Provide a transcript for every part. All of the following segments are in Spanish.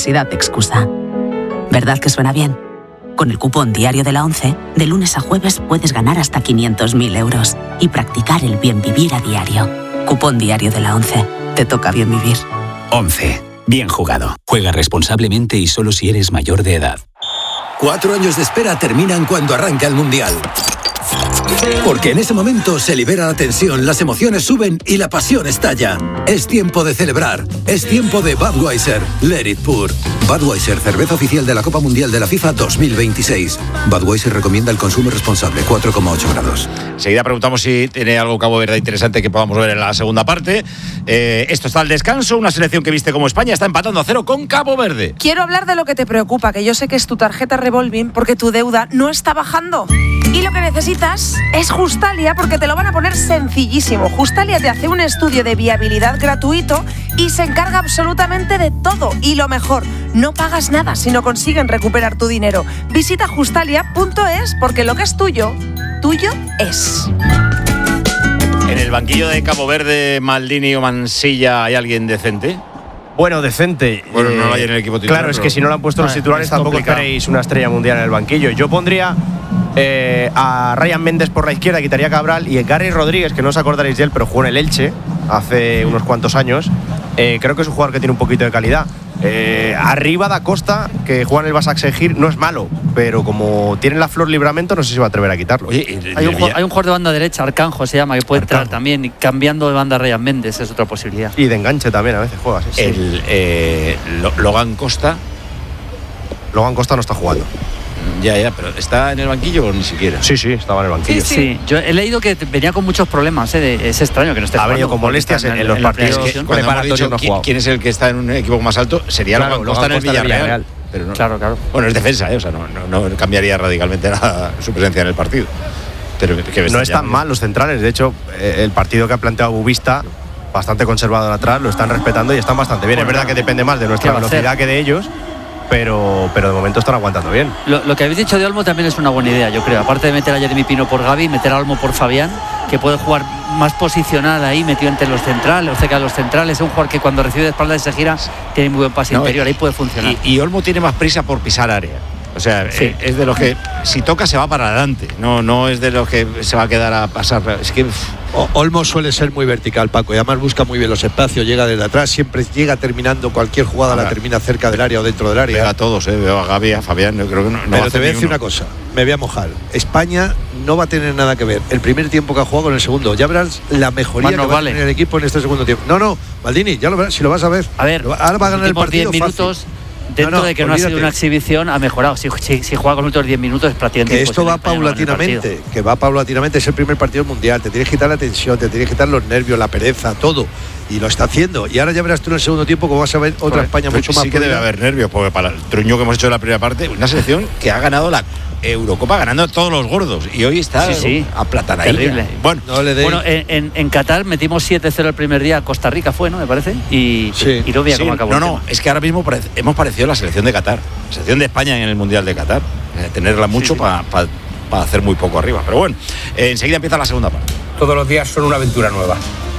necesidad de excusa. ¿Verdad que suena bien? Con el cupón diario de la ONCE, de lunes a jueves puedes ganar hasta 500.000 euros y practicar el bien vivir a diario. Cupón diario de la ONCE. Te toca bien vivir. 11. Bien jugado. Juega responsablemente y solo si eres mayor de edad. 4 años de espera terminan cuando arranca el Mundial. Porque en ese momento se libera la tensión, las emociones suben y la pasión estalla. Es tiempo de celebrar. Es tiempo de Budweiser. Let it pour. Budweiser, cerveza oficial de la Copa Mundial de la FIFA 2026. Budweiser recomienda el consumo responsable, 4,8 grados. Enseguida preguntamos si tiene algo Cabo Verde interesante que podamos ver en la segunda parte. Esto está al descanso. Una selección que viste como España está empatando a 0 con Cabo Verde. Quiero hablar de lo que te preocupa, que yo sé que es tu tarjeta revolving, porque tu deuda no está bajando. Y lo que necesitas es Justalia, porque te lo van a poner sencillísimo. Justalia te hace un estudio de viabilidad gratuito y se encarga absolutamente de todo. Y lo mejor, no pagas nada si no consiguen recuperar tu dinero. Visita justalia.es, porque lo que es tuyo, tuyo es. ¿En el banquillo de Cabo Verde, Maldini o Mansilla hay alguien decente? Bueno, decente. Bueno, no lo hay en el equipo titular. Claro, es que si no lo han puesto los titulares tampoco esperéis una estrella mundial en el banquillo. Yo pondría a Ryan Méndez por la izquierda, quitaría a Cabral, y Gary Rodríguez, que no os acordaréis de él, pero jugó en el Elche hace unos cuantos años. Creo que es un jugador que tiene un poquito de calidad. Arriba Da Costa, que juega en el Basaksehir, no es malo, pero como tiene la Flor Libramento, no sé si va a atrever a quitarlo. Oye, hay un jugador de banda derecha, Arcanjo se llama, que puede entrar también, y cambiando de banda Ryan Méndez es otra posibilidad. Y de enganche también a veces juega. Sí. Logan Costa. Logan Costa no está jugando. Ya, pero ¿está en el banquillo o ni siquiera? Sí, estaba en el banquillo. Sí. Yo he leído que venía con muchos problemas, es extraño que no esté jugando. Ha venido con molestias en los partidos preparatorios. ¿Quién es el que está en un equipo más alto? Sería Logan Costa en el Villarreal. Pero no, claro. Bueno, es defensa, o sea, no cambiaría radicalmente nada su presencia en el partido. Pero no están mal los centrales. De hecho, el partido que ha planteado Bubista, bastante conservador atrás, lo están respetando y están bastante bien. Es verdad que depende más de nuestra velocidad que de ellos. Pero de momento están aguantando bien. Lo que habéis dicho de Olmo también es una buena idea, yo creo. Aparte de meter a Jeremy Pino por Gavi, meter a Olmo por Fabián, que puede jugar más posicional ahí, metido entre los centrales o cerca de los centrales. Es un jugador que cuando recibe de espaldas se gira, tiene muy buen pase interior, ahí puede funcionar. Y Olmo tiene más prisa por pisar área. O sea, es de los que si toca se va para adelante. No es de los que se va a quedar a pasar. Es que Olmo suele ser muy vertical, Paco, y además busca muy bien los espacios, llega desde atrás, siempre llega terminando cualquier jugada, la termina cerca del área o dentro del área. Veo a todos, veo a Gavi, a Fabián, yo creo que no. Pero te voy a decir una cosa, me voy a mojar. España no va a tener nada que ver el primer tiempo que ha jugado con el segundo. Ya verás la mejoría que va a tener el equipo en este segundo tiempo. No, Maldini, ya lo verás, si lo vas a ver. A ver, ahora va a ganar el partido 10 minutos. Fácil. Dentro de que no ha sido una exhibición, ha mejorado. Si juega con los últimos 10 minutos es prácticamente que esto va paulatinamente, es el primer partido mundial, te tienes que quitar la tensión, te tienes que quitar los nervios, la pereza, todo, y lo está haciendo. Y ahora ya verás tú en el segundo tiempo cómo vas a ver otra España mucho más. Sí que debe haber nervios, porque para el truño que hemos hecho en la primera parte, una selección que ha ganado la Eurocopa ganando a todos los gordos y hoy está aplatanadilla. Terrible. Bueno, en Qatar metimos 7-0 el primer día a Costa Rica, fue, ¿no? Me parece. Y no veía cómo acabó. No, es que ahora mismo hemos parecido la selección de Qatar, la selección de España en el Mundial de Qatar. Tenerla mucho para hacer muy poco arriba. Pero bueno, enseguida empieza la segunda parte. Todos los días son una aventura nueva.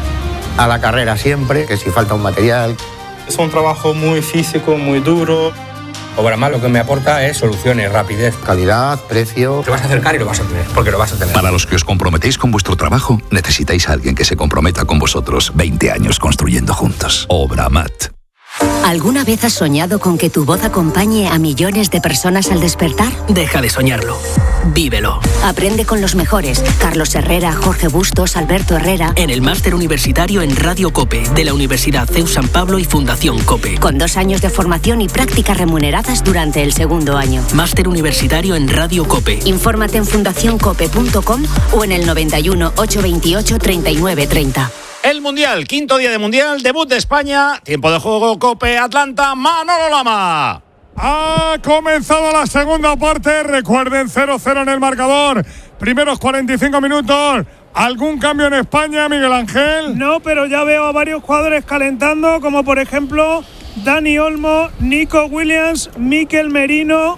A la carrera siempre, que si falta un material. Es un trabajo muy físico, muy duro. Obramat lo que me aporta es soluciones, rapidez, calidad, precio. Te vas a acercar y lo vas a tener, porque lo vas a tener. Para los que os comprometéis con vuestro trabajo, necesitáis a alguien que se comprometa con vosotros. 20 años construyendo juntos. Obramat. ¿Alguna vez has soñado con que tu voz acompañe a millones de personas al despertar? Deja de soñarlo. Vívelo. Aprende con los mejores. Carlos Herrera, Jorge Bustos, Alberto Herrera. En el máster universitario en Radio COPE, de la Universidad CEU San Pablo y Fundación COPE. Con 2 años de formación y prácticas remuneradas durante el segundo año. Máster universitario en Radio COPE. Infórmate en fundacioncope.com o en el 91 828 3930. El Mundial, quinto día de Mundial, debut de España, tiempo de juego, COPE, Atlanta, Manolo Lama. Ha comenzado la segunda parte, recuerden 0-0 en el marcador, primeros 45 minutos. ¿Algún cambio en España, Miguel Ángel? No, pero ya veo a varios jugadores calentando, como por ejemplo Dani Olmo, Nico Williams, Mikel Merino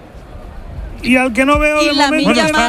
y al que no veo y de momento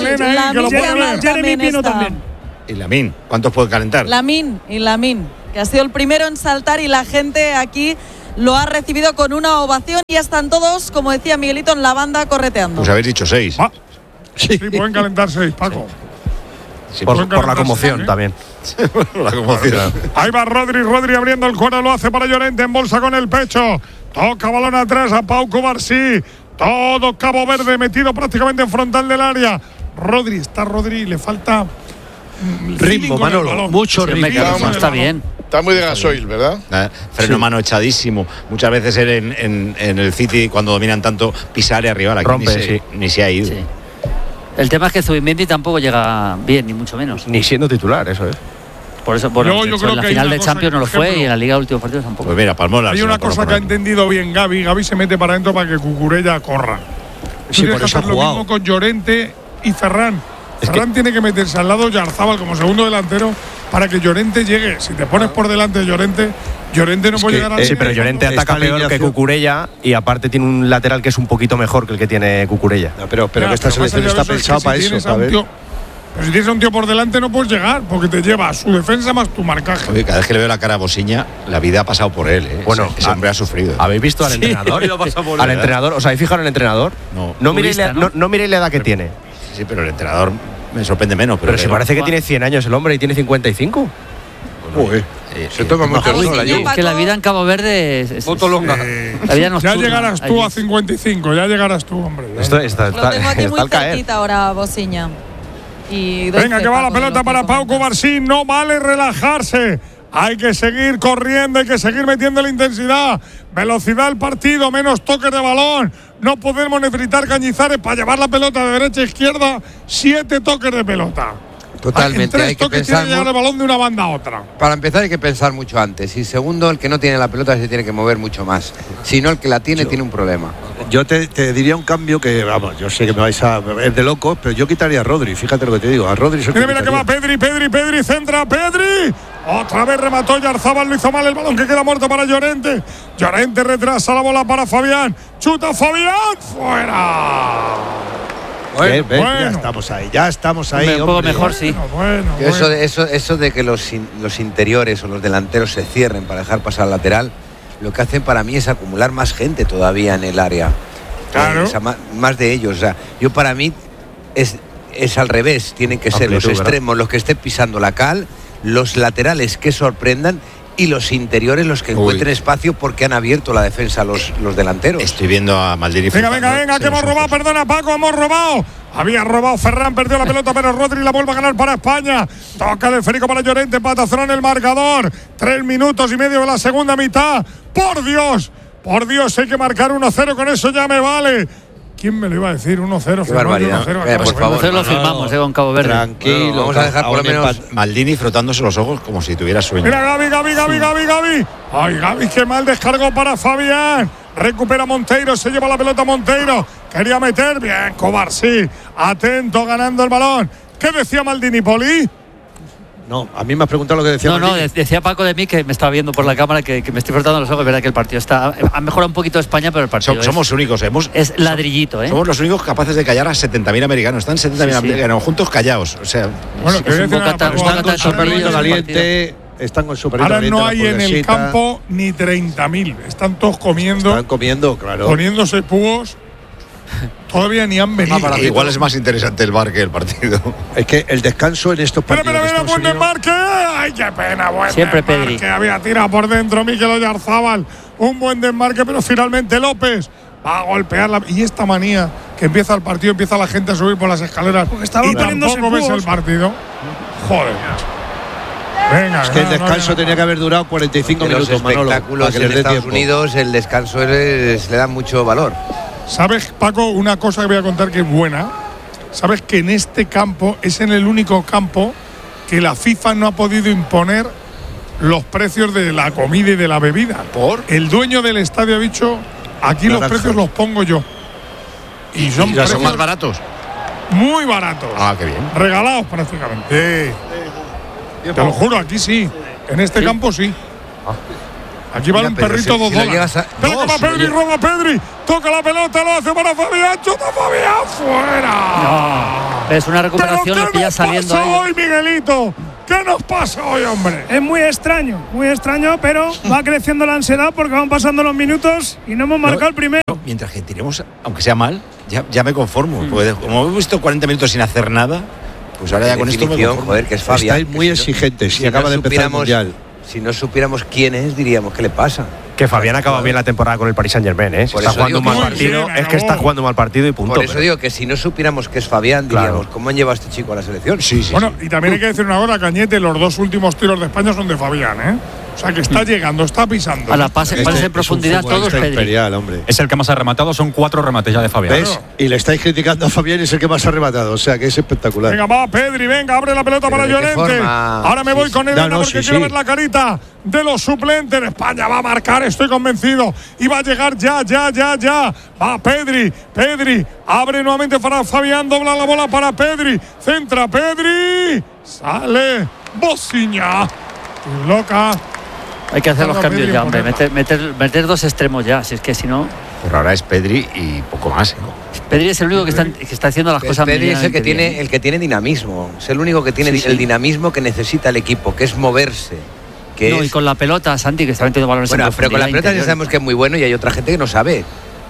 es Jeremy Pino también. Y Lamine, ¿cuántos puede calentar? Lamine, que ha sido el primero en saltar y la gente aquí lo ha recibido con una ovación y ya están todos, como decía Miguelito, en la banda correteando. Pues habéis dicho 6. Sí, pueden calentar 6, Paco. Sí, por la conmoción también. La conmoción. Ahí va Rodri abriendo el cuero, lo hace para Llorente, en bolsa con el pecho. Toca balón atrás a Pau Cubarsí. Todo Cabo Verde metido prácticamente en frontal del área. Rodri, le falta ritmo, Manolo, mucho ritmo. Está bien. Está muy de gasoil, ¿verdad? Freno mano echadísimo. Muchas veces en el City, cuando dominan tanto, pisar y arriba. Aquí ni se ha ido. Sí. El tema es que Zubimendi tampoco llega bien, ni mucho menos. Ni siendo titular, eso es. Por eso, bueno, yo creo en la final de Champions no lo fue y en la Liga de últimos partidos tampoco. Pues mira, Palmola. Hay una cosa que ha entendido bien Gavi. Gavi se mete para adentro para que Cucurella corra. Sí, por eso ha jugado. Lo mismo con Llorente y Ferran. Ferran tiene que meterse al lado de Yarzábal como segundo delantero para que Llorente llegue. Si te pones por delante de Llorente no puede llegar a sí, pero Llorente ataca peor que Cucurella y aparte tiene un lateral que es un poquito mejor que el que tiene Cucurella. No, pero que esta selección está pensada para eso. Pero si tienes a un tío por delante no puedes llegar porque te lleva su defensa más tu marcaje. Oye, cada vez que le veo la cara a Bosiña, la vida ha pasado por él. Bueno, ese hombre ha sufrido. ¿Habéis visto al entrenador? Al entrenador, ¿os habéis fijado en el entrenador? No miréis la edad que tiene. Sí, pero el entrenador me sorprende menos. Pero si parece que tiene 100 años el hombre y tiene 55. Se toma mucho el sol allí. Que la vida en Cabo Verde es longa. Ya llegarás tú a 55, ya llegarás tú, hombre. Esto está lo tengo aquí muy cerquita ahora, Bosiña. Venga, que va la pelota para Pau Cubarsí. No vale relajarse. Hay que seguir corriendo, hay que seguir metiendo la intensidad. Velocidad al partido, menos toques de balón. No podemos necesitar Cañizares para llevar la pelota de derecha a izquierda. 7 toques de pelota. Totalmente, hay que pensar tiene que llevar el balón de una banda a otra. Para empezar hay que pensar mucho antes. Y segundo, el que no tiene la pelota se tiene que mover mucho más. Si no, el que la tiene tiene un problema. Yo te diría un cambio que, vamos, yo sé que me vais a ver de locos, pero yo quitaría a Rodri. Fíjate lo que te digo, a Rodri. Mira que va Pedri, centra Pedri. Otra vez remató Yarzábal, lo hizo mal el balón que queda muerto para Llorente. Llorente retrasa la bola para Fabián. Chuta Fabián, fuera. Bueno. Ya estamos ahí. Un poco mejor, sí. Eso de que los interiores o los delanteros se cierren para dejar pasar al lateral, lo que hacen para mí es acumular más gente todavía en el área. Claro. O sea, más de ellos. O sea, yo para mí es al revés. Tienen que ser los extremos los que estén pisando la cal, los laterales que sorprendan y los interiores los que encuentren espacio porque han abierto la defensa los delanteros. Estoy viendo a Maldini. Venga, que hemos robado, perdona Paco, hemos robado. Había robado Ferran, perdió la pelota, pero Rodri la vuelve a ganar para España. Toca el esférico para Llorente, patazón en el marcador. 3 minutos y medio de la segunda mitad. Por Dios, hay que marcar 1-0, con eso ya me vale. ¿Quién me lo iba a decir? 1-0. Qué barbaridad. Por favor. Lo firmamos, con Cabo Verde. Tranquilo. Vamos a dejar por lo menos Maldini frotándose los ojos como si tuviera sueño. Mira, Gavi. Ay, Gavi, qué mal descargo para Fabián. Recupera Monteiro, se lleva la pelota Monteiro. Quería meter, bien, Cubarsí. Atento, ganando el balón. ¿Qué decía Maldini, Poli? No, a mí me has preguntado lo que decía. No, decía Paco de mí, que me estaba viendo por la cámara, que me estoy frotando los ojos. Es verdad que el partido ha mejorado un poquito España, pero el partido somos únicos. Es ladrillito, ¿eh? Somos los únicos capaces de callar a 70.000 americanos. Están 70.000 americanos juntos callados. O sea, bueno, es un bocata caliente. Están con super ahora no hay en el campo ni 30.000. Están todos comiendo. Están comiendo, claro. Poniéndose púos. Todavía ni han venido. Igual es más interesante el bar que el partido. Es que el descanso en estos partidos. Mira, buen desmarque. Ay, qué pena, buen siempre desmarque. Pedri. Había tirado por dentro Mikel Oyarzábal. Un buen desmarque, pero finalmente López va a golpearla. Y esta manía que empieza el partido, empieza la gente a subir por las escaleras. Porque estaban y tampoco ves el partido. Joder. Venga, es que el descanso tenía que haber durado 45 minutos, los espectáculos Manolo, en Estados Unidos, el descanso le da mucho valor. ¿Sabes, Paco, una cosa que voy a contar que es buena? ¿Sabes que en este campo es en el único campo que la FIFA no ha podido imponer los precios de la comida y de la bebida? ¿Por? El dueño del estadio ha dicho, aquí los precios los pongo yo. Y son más baratos. Muy baratos. Ah, qué bien. Regalados prácticamente. Te lo juro, aquí sí. En este campo sí. Aquí va un perrito $2. Espera que va Pedri, roba Pedri. Toca la pelota, lo hace para Fabián. Chuta Fabián, fuera. No, es una recuperación, le pilla saliendo ahí. Hoy, Miguelito? ¿Qué nos pasa hoy, hombre? Es muy extraño, pero va creciendo la ansiedad porque van pasando los minutos y no hemos marcado el primero. Mientras que tiremos, aunque sea mal, ya me conformo. Porque como hemos visto 40 minutos sin hacer nada, pues ahora ya con esto me conformo. Joder, que es Fabián. Estáis muy exigentes y acaba de empezar el Mundial. Si no supiéramos quién es, diríamos ¿qué le pasa? Que Fabián acaba bien la temporada con el Paris Saint-Germain, ¿eh? Si está jugando un mal partido, es que está jugando un mal partido y punto. Por eso digo que si no supiéramos que es Fabián, diríamos, ¿cómo han llevado a este chico a la selección? Sí. Bueno, y también hay que decir una cosa, Cañete, los 2 últimos tiros de España son de Fabián, ¿eh? O sea, que está llegando, está pisando. A la pase en profundidad todos Pedri. Es el que más ha rematado, son 4 remates ya de Fabián. ¿Ves? Y le estáis criticando a Fabián y es el que más ha rematado, o sea, que es espectacular. Venga, va Pedri, venga, abre la pelota para Llorente. Ahora me voy con Elena porque quiero ver la carita de los suplentes. España va a marcar, estoy convencido. Y va a llegar ya. Va Pedri, abre nuevamente para Fabián, dobla la bola para Pedri. Centra Pedri, sale Bociña. Loca. Hay que hacer los cambios ya, hombre. Meter 2 extremos ya, si es que si no. Pero ahora es Pedri y poco más. Pedri es el único que está haciendo las cosas bien. Pedri es el que tiene dinamismo. Es el único que tiene el dinamismo que necesita el equipo, que es moverse. Y con la pelota, Santi, que está metiendo balones en profundidad. Pero con la pelota ya sabemos que es muy bueno y hay otra gente que no sabe.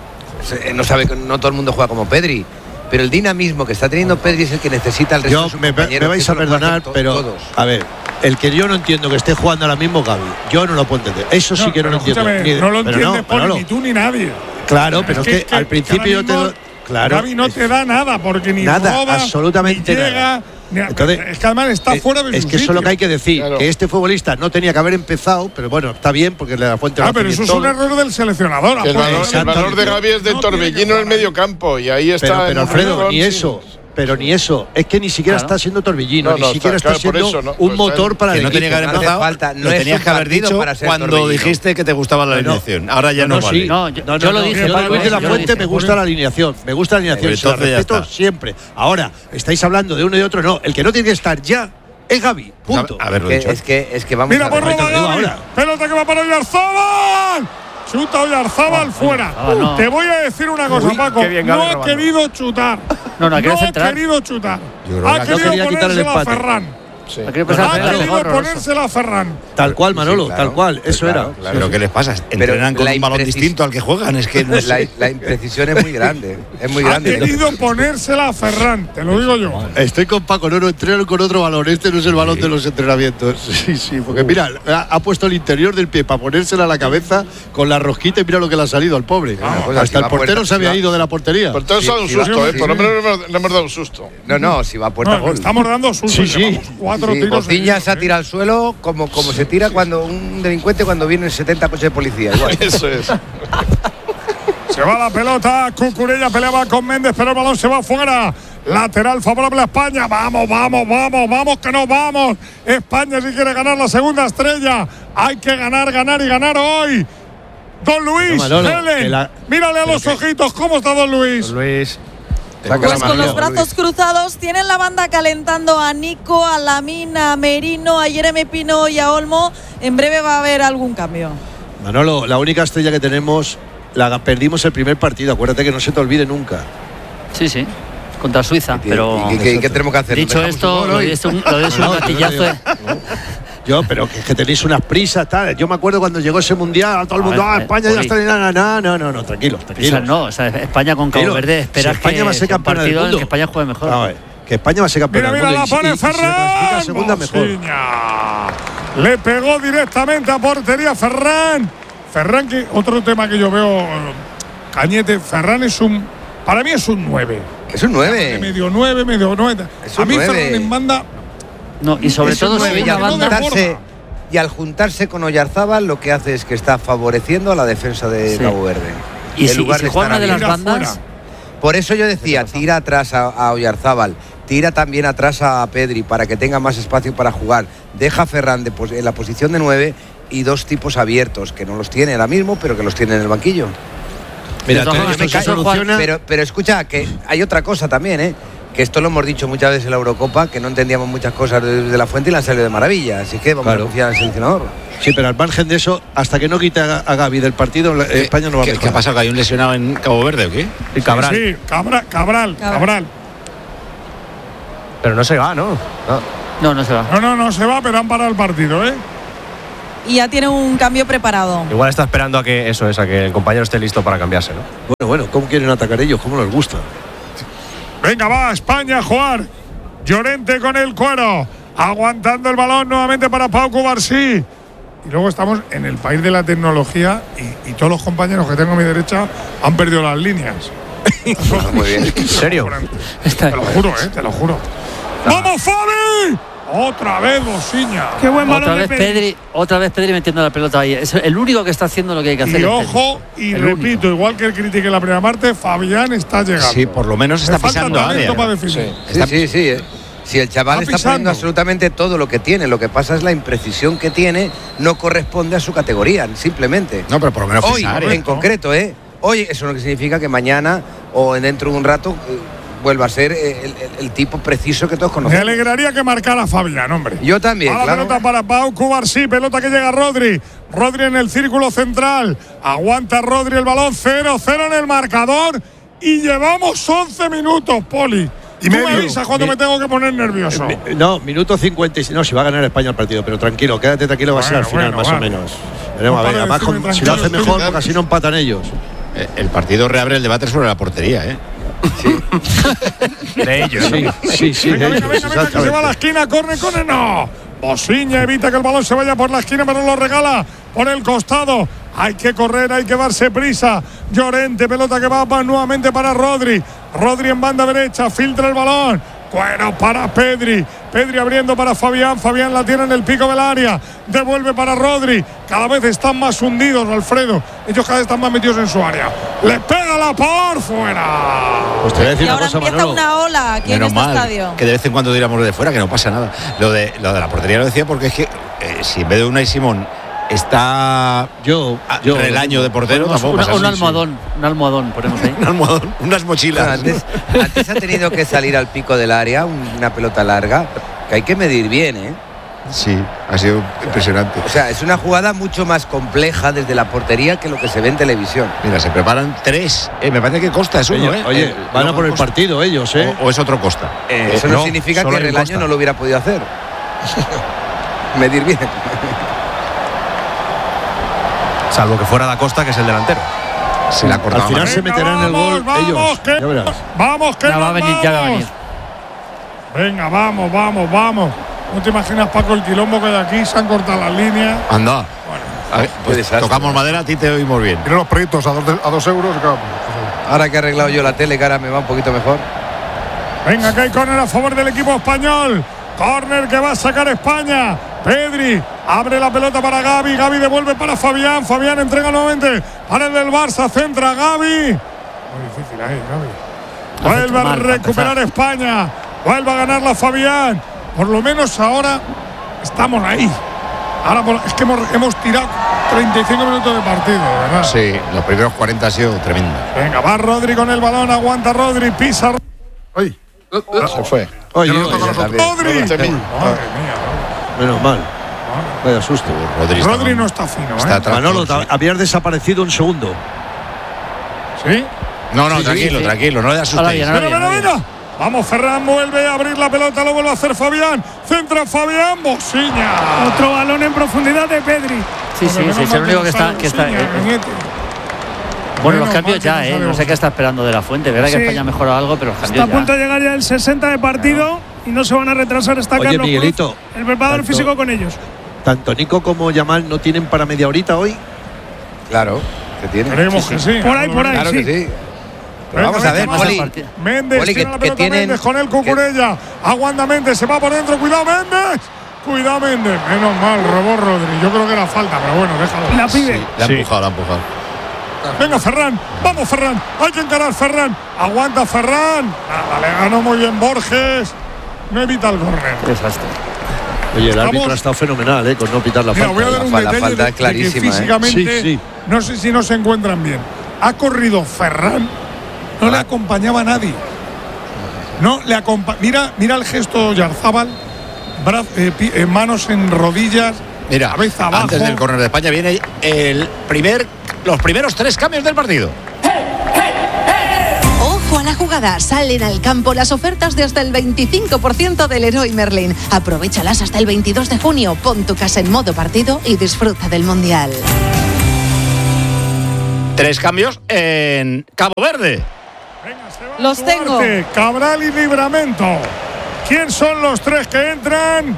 No todo el mundo juega como Pedri. Pero el dinamismo que está teniendo Pedri es el que necesita el resto de sus compañeros. Me vais a perdonar, pero a ver, el que yo no entiendo que esté jugando ahora mismo Gavi, yo no lo puedo entender. Eso sí que no lo entiendo. No lo entiendes, Poli, ni tú ni nadie. Claro, pero es que al principio yo te doy. Claro. Gavi no te da nada porque ni nada, roba, absolutamente ni llega. Nada. Entonces, es que además está fuera de su Es que eso es lo que hay que decir, que este futbolista no tenía que haber empezado, pero bueno, está bien porque le da fuente. Pero eso es un error del seleccionador. El valor de Gavi es de Torbellino en el medio campo y ahí está. Pero Alfredo, ni eso. Pero ni eso, es que ni siquiera está siendo Torbellino, ni siquiera está siendo un motor para el equipo. No tenía que haber empezado, lo tenías que haber dicho cuando dijiste que te gustaba la alineación. Ahora ya no vale. Yo lo dije. Para Luis de la Fuente me gusta la alineación. Me gusta la alineación, y la respeto siempre. Ahora, estáis hablando de uno y de otro, no. El que no tiene que estar ya es Gavi, punto. Haberlo dicho. Es que vamos a ver. Mira, por Gavi. Pelota que va para Oyarzabal. Chuta Oyarzabal fuera. Te voy a decir una cosa, Paco. No ha querido chutar. No ha querido chutar. Ha querido ponérsela a Ferran. Sí. Ha querido ponérsela a Ferran. Tal cual, Manolo, tal cual. Eso era. Pero ¿qué les pasa? Entrenan con un balón distinto al que juegan. Es que la imprecisión es muy grande. Ha querido ponérsela a Ferran, te lo digo yo. Estoy con Paco, no entrenan con otro balón. Este no es el balón de los entrenamientos. Sí, porque mira, ha puesto el interior del pie para ponérsela a la cabeza con la rosquita y mira lo que le ha salido al pobre. Hasta el portero se había ido de la portería. El portero se ha dado un susto, por lo menos le hemos dado un susto. No, si va a puerta gol. Estamos dando susto. Sí. Bociña se ha tirado al suelo como se tira cuando un delincuente cuando vienen 70 coches de policía. Igual. Eso es. Se va la pelota, Cucurella peleaba con Méndez, pero el balón se va fuera. Lateral favorable a España. Vamos, que nos vamos. España si quiere ganar la segunda estrella. Hay que ganar hoy. Don Luis, mírale a los ojitos. ¿Cómo está Don Luis? Don Luis. Pues con los brazos cruzados, tienen la banda calentando a Nico, a Lamine, a Merino, a Jeremy Pino y a Olmo. En breve va a haber algún cambio. Manolo, la única estrella que tenemos, la perdimos el primer partido. Acuérdate que no se te olvide nunca. Sí. Contra Suiza, pero. ¿Qué tenemos que hacer? Dicho esto, lo de un gatillazo. Pero que tenéis unas prisas, tal. Yo me acuerdo cuando llegó ese mundial, todo el mundo, España ya está. No, tranquilos. España con Cabo Verde, espera que España va a ser campeona del mundo. Que España juegue mejor. A ver, que España va a ser campeona del mundo. Mira, la pone Ferran. Segunda mejor. Le pegó directamente a portería Ferran. Ferran, que otro tema que yo veo, Cañete, Ferran para mí es un 9. Es un 9. Medio 9. A mí Ferran en banda. No, y sobre todo y al juntarse con Oyarzabal lo que hace es que está favoreciendo a la defensa de Cabo Verde. Y si juega una de las bandas. Por eso yo decía, tira atrás a Oyarzabal, tira también atrás a Pedri para que tenga más espacio para jugar. Deja a Ferran en la posición de 9 y 2 tipos abiertos, que no los tiene ahora mismo, pero que los tiene en el banquillo. Mira, pero escucha, que hay otra cosa también, que esto lo hemos dicho muchas veces en la Eurocopa, que no entendíamos muchas cosas de la Fuente y le han salido de maravilla. Así que vamos a confiar al seleccionador. Sí, pero al margen de eso, hasta que no quite a Gavi del partido, España no va a mejorar. ¿Qué ha pasado? ¿Que hay un lesionado en Cabo Verde o qué? Y Cabral. Sí, Cabral. Pero no se va, ¿no? No se va. No se va, pero han parado el partido, ¿eh? Y ya tiene un cambio preparado. Igual está esperando a que el compañero esté listo para cambiarse, ¿no? Bueno, ¿cómo quieren atacar ellos? ¿Cómo les gusta? Venga, va España a jugar. Llorente con el cuero. Aguantando el balón nuevamente para Pau Cubarsí. Y luego estamos en el país de la tecnología y todos los compañeros que tengo a mi derecha han perdido las líneas. Muy bien. ¿En serio? Te lo juro, te lo juro. ¡Vamos, Fabi! Otra vez Bosiña. Qué buen balón de Pedri. Otra vez Pedri metiendo la pelota ahí. Es el único que está haciendo lo que hay que hacer. Y ojo, y repito, igual que el critique la primera parte, Fabián está llegando. Sí, por lo menos está pisando área. Sí. Si el chaval está poniendo absolutamente todo lo que tiene, lo que pasa es la imprecisión que tiene, no corresponde a su categoría, simplemente. No, pero por lo menos hoy, en concreto, hoy eso no significa que mañana o dentro de un rato vuelva a ser el tipo preciso que todos conocemos. Me alegraría que marcara Fabián, hombre. Yo también, claro. Pelota para Pau Cubarsí, pelota que llega a Rodri. Rodri en el círculo central. Aguanta Rodri el balón, 0-0 en el marcador. Y llevamos 11 minutos, Poli. Y me avisas cuando me tengo que poner nervioso. No, minuto 56. No, si va a ganar España el partido, pero tranquilo, quédate tranquilo, va a ser al final, más o menos. Veremos, a ver, además, si lo hace mejor, porque así no empatan ellos. El partido reabre el debate sobre la portería, ¿eh? Sí. De ellos. Sí, venga, que se va a la esquina, corre, no. Bosiña evita que el balón se vaya por la esquina, pero lo regala por el costado. Hay que correr, hay que darse prisa. Llorente, pelota que va nuevamente para Rodri. Rodri en banda derecha, filtra el balón. Cuero para Pedri. Pedri abriendo para Fabián. Fabián la tiene en el pico del área. Devuelve para Rodri. Cada vez están más hundidos, Alfredo. Ellos cada vez están más metidos en su área. Le pega la por fuera. Pues te voy a decir y ahora empieza una ola aquí en este estadio. Que de vez en cuando diríamos de fuera, que no pasa nada. Lo de la portería lo decía porque es que si en vez de Unai Simón está el año de portero, tampoco pasa. Un almohadón ponemos ahí. Un almohadón, unas mochilas. Antes ha tenido que salir al pico del área, una pelota larga, que hay que medir bien, ¿eh? Sí, ha sido impresionante. O sea, es una jugada mucho más compleja desde la portería que lo que se ve en televisión. Mira, se preparan 3. Me parece que Costa es uno, Oye, van a por el partido ellos, ¿eh? O es otro Costa. Eso no significa que Relaño no lo hubiera podido hacer. Medir bien. Salvo que fuera Da Costa, que es el delantero. Se la cortaba. Al final se meterán en el gol ellos. Ya verás. Vamos, que ya va a venir. Venga, vamos. ¿No te imaginas, Paco, el quilombo que hay aquí? Se han cortado las líneas. Anda. Bueno, pues tocamos madera, a ti te oímos bien. Mira los proyectos a 2 euros. Claro. Ahora que he arreglado yo la tele, que ahora me va un poquito mejor. Venga, que hay córner a favor del equipo español. Córner que va a sacar España. Pedri abre la pelota para Gavi. Gavi devuelve para Fabián. Fabián entrega nuevamente para el del Barça. Centra Gavi. Muy difícil ahí, Gavi. Vuelve a recuperar España. Vuelve a ganarla Fabián. Por lo menos ahora estamos ahí. Ahora es que hemos tirado 35 minutos de partido, ¿verdad? Sí, los primeros 40 ha sido tremendo. Venga, va Rodri con el balón. Aguanta Rodri. Pisa. ¡Ay! Se fue. Oye, Rodri. Madre mía. Menos mal. Vaya susto. Rodri no está fino, Manolo, habías desaparecido un segundo. ¿Sí? No, tranquilo, no le asustéis. Venga. Vamos, Ferran vuelve a abrir la pelota, lo vuelve a hacer Fabián. Centra Fabián, Bosiña. Otro balón en profundidad de Pedri. Sí, es el único que está. Bueno, los cambios ya, no sé qué está esperando de la Fuente. Verá que España ha mejorado algo, pero los cambios está a punto de llegar ya el 60 de partido y no se van a retrasar. Está Oye, Carlos Miguelito, Cruz, el preparador físico con ellos. Tanto Nico como Yamal no tienen para media horita hoy. Claro, que tienen. Creemos que sí. Por ahí, claro sí. Que sí. Pero vamos a ver, Poli. Méndez tiene la pelota, Méndez con el Cucurella. Aguanta Méndez, se va por dentro. Cuidado, Méndez. Menos mal, robó Rodri. Yo creo que era falta, pero bueno, déjalo. La pide. La ha empujado. Venga, Ferran. Vamos, Ferran. Hay que encarar, Ferran. Aguanta, Ferran. Nada, le ganó muy bien Borges. No evita el córner. Desastre. Oye, el árbitro ha estado fenomenal, con no pitar la falta. Voy a dar un detalle falta de clarísima. que físicamente, no sé si no se encuentran bien. Ha corrido Ferran. No le acompañaba a nadie. No, mira el gesto Yarzábal, manos en rodillas, mira, cabeza abajo. Antes del córner de España viene los primeros 3 cambios del partido. Ojo a la jugada, salen al campo las ofertas de hasta el 25% del Leroy Merlin. Aprovéchalas hasta el 22 de junio, pon tu casa en modo partido y disfruta del Mundial. 3 cambios en Cabo Verde. Los tengo. Cabral y Livramento. ¿Quién son los 3 que entran?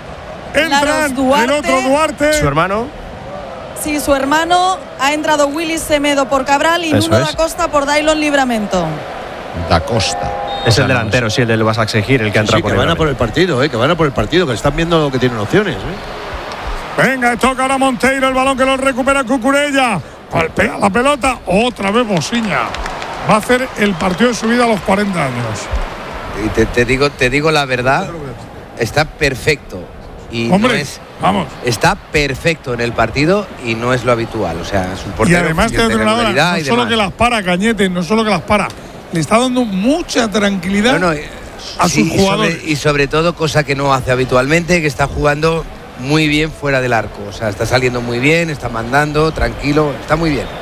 Entran el otro Duarte. Su hermano. Sí, su hermano. Ha entrado Willy Semedo por Cabral y Nuno da Costa por Dailon Livramento. Da Costa. Es el delantero, sí, el del Basaksehir, el que ha entrado por que van a por el partido, que van a por el partido, que están viendo que tienen opciones. Venga, toca ahora Monteiro, el balón que lo recupera Cucurella. Golpea la pelota, otra vez Bosiña. Va a hacer el partido de su vida a los 40 años. Y te digo la verdad, está perfecto. Y hombre, vamos. Está perfecto en el partido y no es lo habitual. O sea, es un portero. Y además no solo que las para Cañete, no solo que las para, le está dando mucha tranquilidad a sus jugadores. Y sobre todo, cosa que no hace habitualmente, que está jugando muy bien fuera del arco. O sea, está saliendo muy bien, está mandando, tranquilo, está muy bien.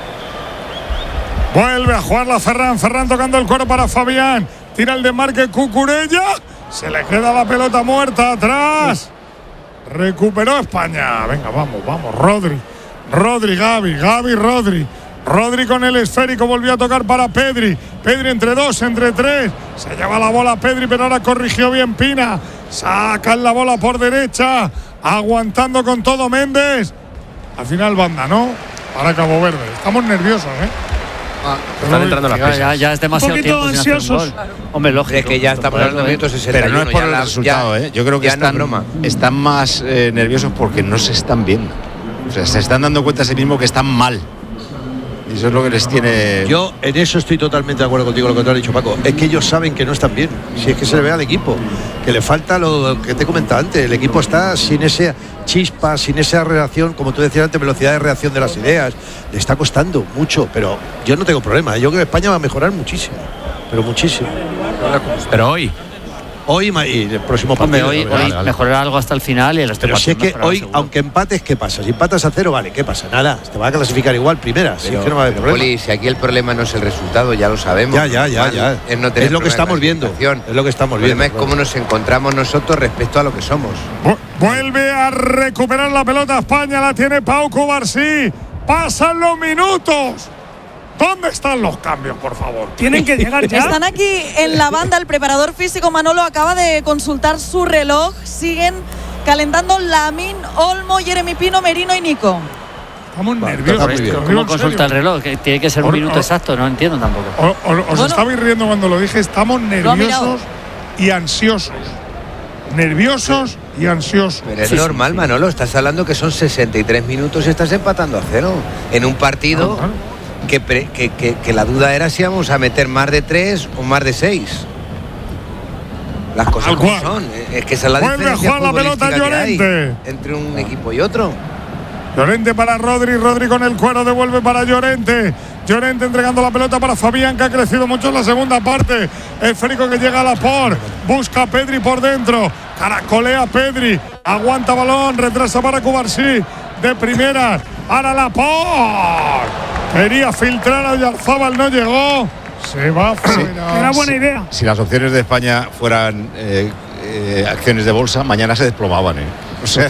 Vuelve a jugarla Ferran tocando el cuero para Fabián. Tira el desmarque Cucurella. Se le queda la pelota muerta atrás. Recuperó España. Venga, vamos. Rodri, Gavi, Rodri. Rodri con el esférico, volvió a tocar para Pedri. Pedri entre 2, entre 3. Se lleva la bola Pedri, pero ahora corrigió bien Pina. Sacan la bola por derecha. Aguantando con todo Méndez. Al final banda, ¿no? Para Cabo Verde. Estamos nerviosos, Están entrando las prisas. Ya es demasiado un poquito tiempo ansiosos. Hombre, lógico. Es que ya estamos en el minuto 61. Pero no es por el resultado, Yo creo que están más nerviosos porque no se están viendo. O sea, se están dando cuenta a sí mismos que están mal. Y eso es lo que les tiene. Yo en eso estoy totalmente de acuerdo contigo, lo que te ha dicho Paco. Es que ellos saben que no están bien. Si es que se le ve al equipo, que le falta lo que te he comentado antes. El equipo está sin esa chispa, sin esa reacción, como tú decías antes, velocidad de reacción de las ideas. Le está costando mucho, pero yo no tengo problema. Yo creo que España va a mejorar muchísimo, pero muchísimo. Pero hoy y el próximo partido. Hoy mejorará algo hasta el final y el pero si es que hoy, seguro. Aunque empates, ¿qué pasa? Si empatas a 0, vale, ¿qué pasa? Nada, te va a clasificar igual primera. Si es que no va a haber problema. Poli, si aquí el problema no es el resultado, ya lo sabemos. Ya. Es lo que estamos viendo. Es lo que estamos viendo. El problema es cómo nos encontramos nosotros respecto a lo que somos. Vuelve a recuperar la pelota España, la tiene Pau Cubarsí. Pasan los minutos. ¿Dónde están los cambios, por favor? Tienen que llegar ya. Están aquí en la banda. El preparador físico Manolo acaba de consultar su reloj. Siguen calentando Lamine, Olmo, Jeremy Pino, Merino y Nico. Estamos nerviosos. ¿Cómo consulta el reloj? Que tiene que ser un minuto exacto, no entiendo tampoco. Os estabais riendo cuando lo dije. Estamos nerviosos y ansiosos. Nerviosos y ansiosos. Pero es normal, Manolo. Estás hablando que son 63 minutos y estás empatando a 0 en un partido. Que la duda era si íbamos a meter más de 3 o más de 6. Las cosas como son. Es que esa es la diferencia. Vuelve a jugar la pelota Llorente entre un equipo y otro. Llorente para Rodri con el cuero, devuelve para Llorente entregando la pelota para Fabián, que ha crecido mucho en la segunda parte. El Férico que llega a Laporte, busca a Pedri por dentro, caracolea Pedri, aguanta balón, retrasa para Cubarsí, de primera, para Laporte. Quería filtrar a Oyarzábal, no llegó. Se va fuera. Era buena idea. Si las opciones de España fueran acciones de bolsa, mañana se desplomaban. O sea,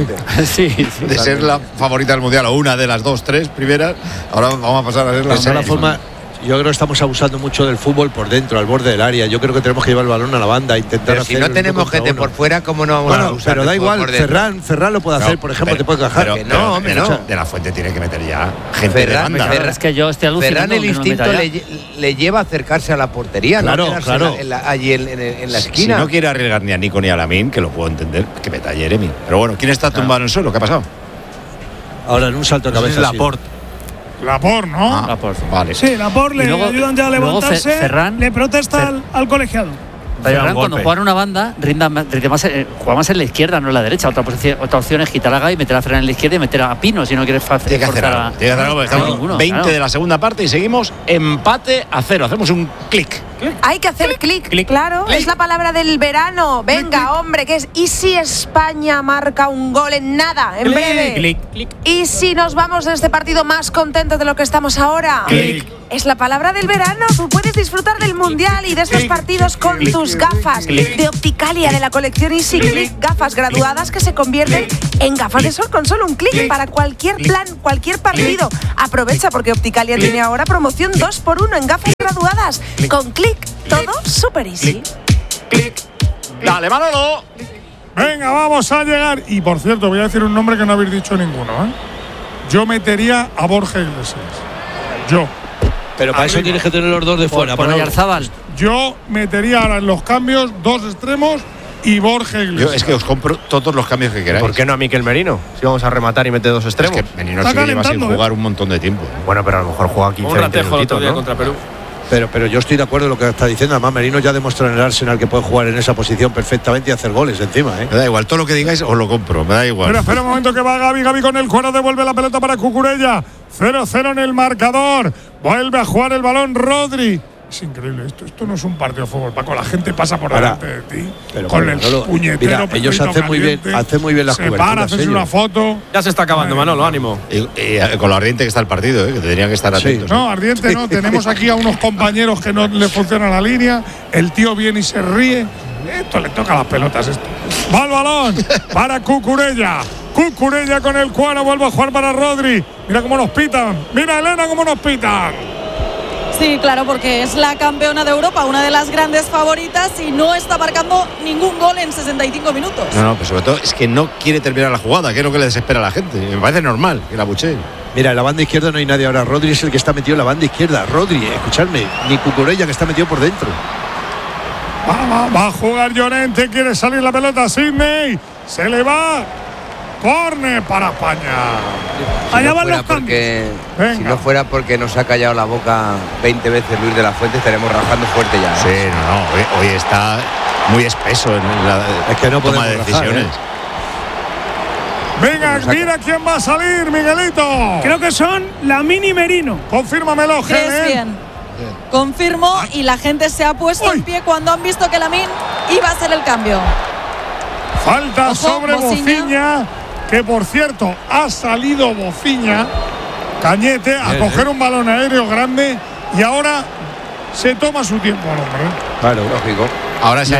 de ser la favorita del Mundial o una de las 2, 3 primeras, ahora vamos a pasar a ser la segunda forma. Yo creo que estamos abusando mucho del fútbol por dentro, al borde del área. Yo creo que tenemos que llevar el balón a la banda, intentar pero hacer. Si no tenemos gente por fuera, ¿cómo no vamos a usar? Pero da igual, Ferran lo puede hacer, por ejemplo, te puede encajar. No. De la Fuente tiene que meter ya gente de banda. Es que yo estoy alucinando. Ferran el instinto le lleva a acercarse a la portería, claro. Allí en la esquina. Si no quiere arriesgar ni a Nico ni a Lamine, que lo puedo entender, que meta a Jeremy. Pero bueno, ¿quién está tumbado en el suelo? ¿Qué ha pasado? Ahora en un salto de cabeza. Laporte, ¿no? Laporte, vale. Sí, Laporte le ayudan ya a levantarse. Ferran, le protesta al colegiado. Ferran, cuando juega en una banda, juega más en la izquierda, no en la derecha. Otra opción es quitar a Gavi, meter a Ferran en la izquierda y meter a Pino si no quieres forzar a. Estamos 20 de la segunda parte y seguimos empate a 0. Hacemos un clic. Hay que hacer clic. Claro, es la palabra del verano. Venga, hombre, ¿qué es? ¿Y si España marca un gol en nada, en breve? ¿Y si nos vamos de este partido más contentos de lo que estamos ahora? Es la palabra del verano. Tú puedes disfrutar del Mundial y de estos partidos con tus gafas de Opticalia de la colección Easy Click. Gafas graduadas que se convierten en gafas de sol con solo un clic para cualquier plan, cualquier partido. Aprovecha porque Opticalia tiene ahora promoción 2x1 en gafas graduadas. Con clic, todo super easy. Dale, Manolo. Venga, vamos a llegar. Y por cierto, voy a decir un nombre que no habéis dicho ninguno, ¿eh? Yo metería a Borja Iglesias. Pero para eso tienes que tener los dos de fuera. Por Oyarzábal. Yo metería ahora en los cambios 2 extremos y Borja Iglesias. Yo es que os compro todos los cambios que queráis. ¿Por qué no a Mikel Merino? Si vamos a rematar y mete 2 extremos. Es que Merino sí que lleva sin jugar un montón de tiempo. Bueno, pero a lo mejor juega 15 minutitos, ¿no? Contra Perú. Pero yo estoy de acuerdo en lo que está diciendo. Además, Merino ya demostró en el Arsenal que puede jugar en esa posición perfectamente y hacer goles encima, ¿eh? Me da igual, todo lo que digáis os lo compro, me da igual. Pero espera un momento que va Gavi con el cuero, devuelve la pelota para Cucurella. 0-0 en el marcador. Vuelve a jugar el balón Rodri. Es increíble, esto no es un partido de fútbol, Paco. La gente pasa por delante de ti. Pero con el puñetero. Mira, ellos hacen muy bien las se coberturas. Para, haces una foto. Ya se está acabando, Manolo, ánimo. Y con lo ardiente que está el partido, que tendrían que estar atentos. No, ardiente no. Tenemos aquí a unos compañeros que no le funciona la línea. El tío viene y se ríe. Esto le toca las pelotas, esto. Va el balón para Cucurella. Cucurella con el cuero, vuelve a jugar para Rodri. Mira cómo nos pitan. Mira, Elena, cómo nos pitan. Sí, claro, porque es la campeona de Europa, una de las grandes favoritas y no está marcando ningún gol en 65 minutos. No, pues sobre todo es que no quiere terminar la jugada, que es lo que le desespera a la gente. Me parece normal que la bucheen. Mira, en la banda izquierda no hay nadie ahora. Rodri es el que está metido en la banda izquierda. Rodri, escuchadme, ni Cucurella que está metido por dentro. Va a jugar Llorente, quiere salir la pelota. Sidney, se le va. Córner para España. Allá van los cambios. Si no fuera porque nos ha callado la boca 20 veces Luis de la Fuente, estaremos rajando fuerte ya. Sí, no. Hoy está muy espeso en la toma de decisiones. Venga, mira quién va a salir, Miguelito. Creo que son Lamine y Merino. Confírmamelo, ¿Crees bien? Confirmo y la gente se ha puesto en pie cuando han visto que Lamine iba a hacer el cambio. Falta sobre Bociña, que por cierto ha salido Bociña, Cañete, a coger un balón aéreo grande y ahora se toma su tiempo al hombre. Claro, lógico. Ahora es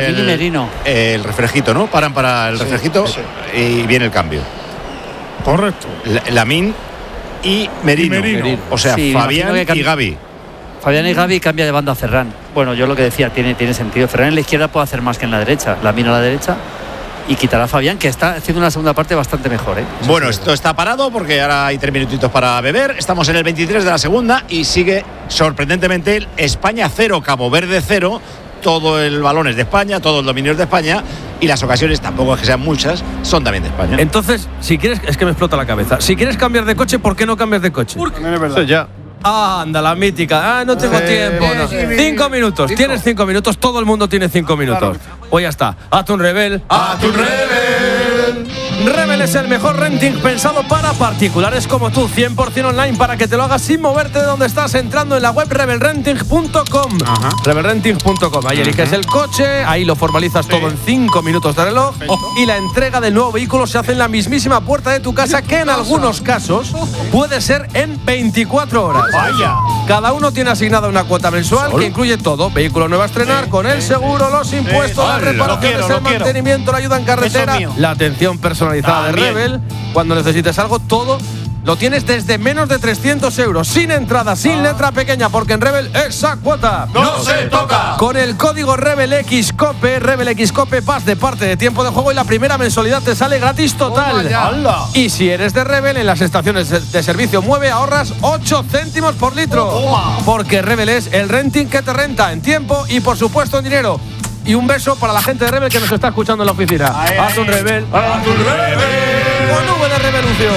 el refrejito, ¿no? Paran para el refrejito y viene el cambio. Correcto. Lamine y Merino. O sea, sí, Fabián y Gavi. Fabián y Gavi cambia de banda a Ferran. Bueno, yo lo que decía, tiene sentido. Ferran en la izquierda puede hacer más que en la derecha. Lamine a la derecha. Y quitará a Fabián, que está haciendo una segunda parte bastante mejor, ¿eh? Bueno, esto está parado porque ahora hay 3 minutitos para beber. Estamos en el 23 de la segunda y sigue sorprendentemente España 0, Cabo Verde 0. Todo el balón es de España, todo el dominio es de España y las ocasiones, tampoco es que sean muchas, son también de España. Entonces, si quieres, es que me explota la cabeza. Si quieres cambiar de coche, ¿por qué no cambias de coche? Porque no es verdad. Ya. Anda, la mítica. No tengo tiempo. No. 5 minutos. Tienes 5 minutos. Todo el mundo tiene 5 minutos. Pues ya está. Haz un Rebel. ¡Haz un Rebel! Rebel es el mejor renting pensado para particulares como tú. 100% online para que te lo hagas sin moverte de donde estás, entrando en la web rebelrenting.com. Rebelrenting.com. Ahí eliges el coche, ahí lo formalizas todo en 5 minutos de reloj y la entrega del nuevo vehículo se hace en la mismísima puerta de tu casa, que en algunos casos puede ser en 24 horas. Vaya. Cada uno tiene asignada una cuota mensual que incluye todo: vehículo nuevo a estrenar, con el seguro, los impuestos, las reparaciones, el mantenimiento, la ayuda en carretera, la atención personalizada de Rebel. Cuando necesites algo, todo lo tienes desde menos de 300 euros, sin entrada, sin letra pequeña, porque en Rebel esa cuota no se toca. Con el código RebelXCOPE, RebelXCOPE, vas de parte de tiempo de juego y la primera mensualidad te sale gratis total. Y si eres de Rebel, en las estaciones de servicio Mueve ahorras 8 céntimos por litro. Porque Rebel es el renting que te renta en tiempo y por supuesto en dinero. Y un beso para la gente de Rebel que nos está escuchando en la oficina. Haz un Rebel. ¡Haz un Rebel! Con V de revolución.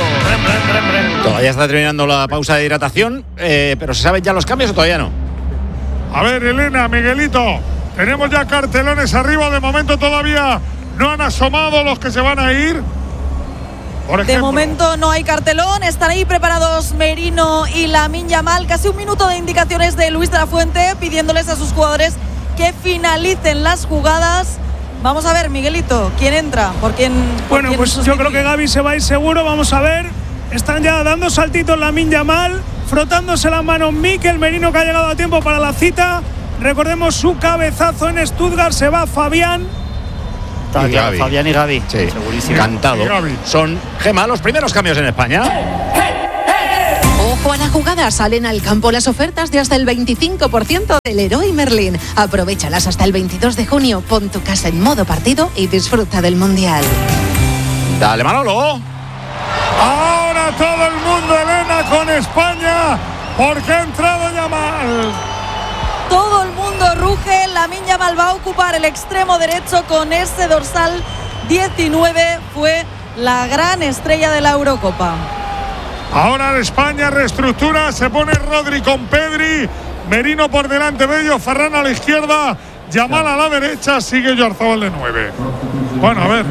Todavía está terminando la pausa de hidratación, pero ¿se saben ya los cambios o todavía no? A ver, Elena, Miguelito, tenemos ya cartelones arriba. De momento todavía no han asomado los que se van a ir. De momento no hay cartelón, están ahí preparados Merino y Lamine Yamal. Casi un minuto de indicaciones de Luis de la Fuente pidiéndoles a sus jugadores que finalicen las jugadas. Vamos a ver, Miguelito, ¿quién entra? Bueno, pues yo creo que Gavi se va a ir seguro. Vamos a ver. Están ya dando saltitos Lamine Yamal, frotándose las manos Mikel Merino, que ha llegado a tiempo para la cita. Recordemos su cabezazo en Stuttgart. Se va Fabián. Está claro, Fabián y Gavi. Sí, segurísimo. Cantado. Son, Gemma, los primeros cambios en España. Ojo a la jugada, salen al campo las ofertas de hasta el 25% del Leroy Merlin. Aprovéchalas hasta el 22 de junio, pon tu casa en modo partido y disfruta del Mundial. Dale, Manolo. Ahora todo el mundo, Elena, con España, porque ha entrado Yamal. Todo el mundo ruge. Lamine Yamal va a ocupar el extremo derecho con ese dorsal 19. Fue la gran estrella de la Eurocopa. Ahora España reestructura, se pone Rodri con Pedri, Merino por delante de ellos, Ferran a la izquierda, Yamal a la derecha, sigue Oyarzabal de 9. Bueno, a ver.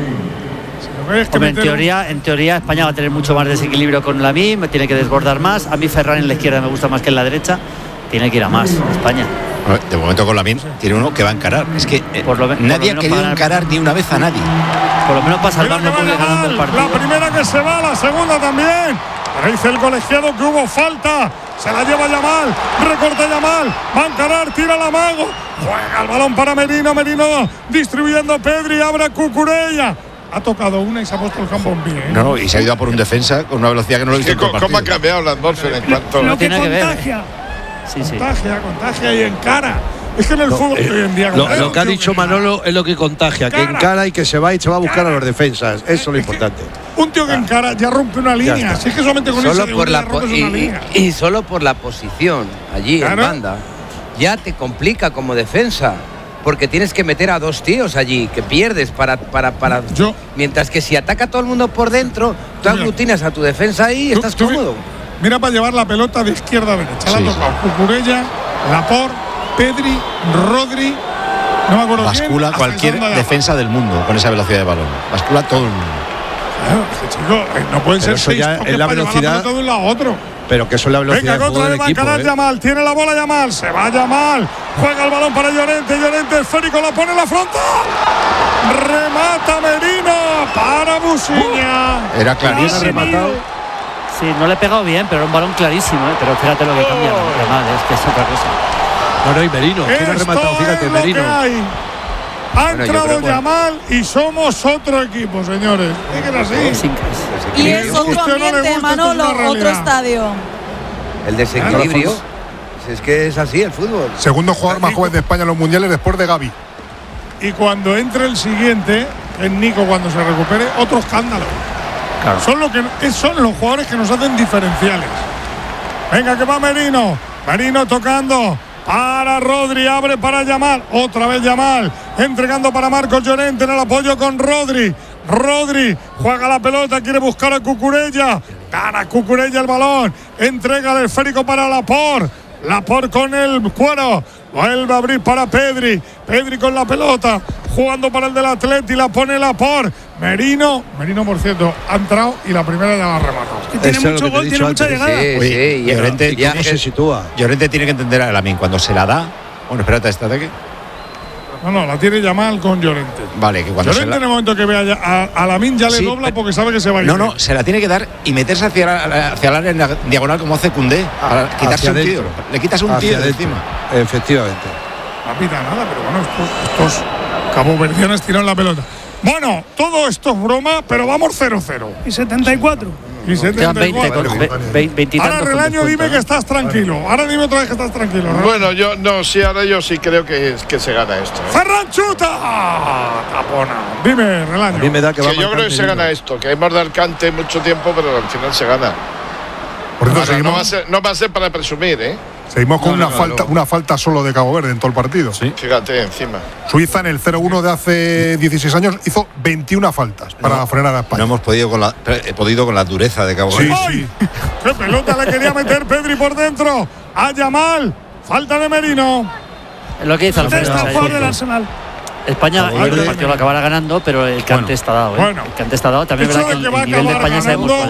En teoría España va a tener mucho más desequilibrio con Lamine, tiene que desbordar más. A mí Ferran en la izquierda me gusta más que en la derecha. Tiene que ir a más España. De momento con Lamine tiene uno que va a encarar. Es que nadie ha querido encarar ni una vez a nadie. Por lo menos para salvar no puede ganar el partido. La primera que se va, la segunda también. Pero dice el colegiado que hubo falta. Se la lleva Yamal, recorta Yamal, va a encarar, tira la mago. Juega el balón para Merino, Merino distribuyendo a Pedri, abre a Cucurella. Ha tocado una y se ha puesto el campo en pie, ¿eh? No, y se ha ido a por un defensa con una velocidad que no lo he visto en todo el ¿Cómo ha cambiado la atmósfera en cuanto lo que tiene que ver. contagia. Sí. Contagia y encara. Es que en el fútbol hoy en día lo que ha dicho Manolo es lo que contagia, que encara y que se va a buscar a los defensas. Eso es lo importante. Un tío que encara ya rompe una línea. Así que solamente con solo ese por la rompes una línea. Y solo por la posición allí en banda ya te complica como defensa. Porque tienes que meter a dos tíos allí, que pierdes mientras que si ataca todo el mundo por dentro, tú aglutinas a tu defensa ahí y estás cómodo. Mira para llevar la pelota de izquierda a derecha. La ha tocado Cucurella, Laporte, Pedri, Rodri. No me acuerdo bascula cualquier defensa del mundo con esa velocidad de balón. Bascula todo el mundo. Claro, chico, no pueden ser seis toques la para velocidad llevar la pelota de un lado a otro. Pero que eso es la velocidad del juego del va equipo. A encarar Yamal, tiene la bola Yamal, se va Yamal, juega el balón para Llorente esférico, la pone en la frontal. Remata Merino para Busiña. Era clarísimo. Rematado. Sí, no le he pegado bien, pero era un balón clarísimo, ¿eh? Pero fíjate lo que cambia Yamal, es que es otra cosa. No, y Merino, ¿quién ha rematado? Fíjate, Merino. Ha entrado Yamal y somos otro equipo, señores. Así. Y es otro ambiente, Manolo, otro estadio. El desequilibrio. Es que es así el fútbol. Segundo jugador más joven de España en los mundiales después de Gavi. Y cuando entre el siguiente, es Nico cuando se recupere, otro escándalo. Claro. Son los jugadores que nos hacen diferenciales. Venga, que va Merino. Merino tocando. Para Rodri, abre para Yamal. Otra vez Yamal. Entregando para Marcos Llorente en el apoyo con Rodri. Rodri juega la pelota, quiere buscar a Cucurella. Gana Cucurella el balón. Entrega el esférico para Laporte. Laporte con el cuero. Vuelve a abrir para Pedri. Pedri con la pelota. Jugando para el del Atleti. La pone Laporte. Merino, por cierto, ha entrado y la primera ya la ha rematado. Tiene mucho gol, tiene mucha llegada. Sí, Llorente ya se sitúa. Llorente tiene que entender a Lamine cuando se la da. Bueno, espérate, este ataque. No, la tiene Yamal con Llorente. Vale, que cuando Llorente en el momento que vea a Lamine ya le dobla porque sabe que se va a ir. No, se la tiene que dar y meterse hacia el área en la diagonal como hace Koundé. Para quitarse un tío. Le quitas un tío de encima. Efectivamente. No pita nada, pero bueno, estos caboverdianos tiraron la pelota. Bueno, todo esto es broma, pero vamos 0-0. Y 74. Y 74. 20 ahora, Relaño, dime que estás tranquilo. Ahora dime otra vez que estás tranquilo. Bueno, ahora yo sí creo que se gana esto. ¡Ferran chuta! Tapona. Dime, Relaño. A mí me da que yo creo que se gana esto, que hemos dado el cante mucho tiempo, pero al final se gana. Por eso no va a ser para presumir, ¿eh? Seguimos con una falta solo de Cabo Verde en todo el partido. Sí. Fíjate, encima. Suiza en el 0-1 de hace 16 años hizo 21 faltas para frenar a España. No hemos podido con la dureza de Cabo Verde. Sí. ¡Qué pelota le quería meter Pedri por dentro! ¡A Yamal! ¡Falta de Merino! Lo que dice Alfredo. del Arsenal. España el partido lo acabará ganando, pero el cante está dado. El cante está dado. También es verdad que el nivel de España sabemos cuál es.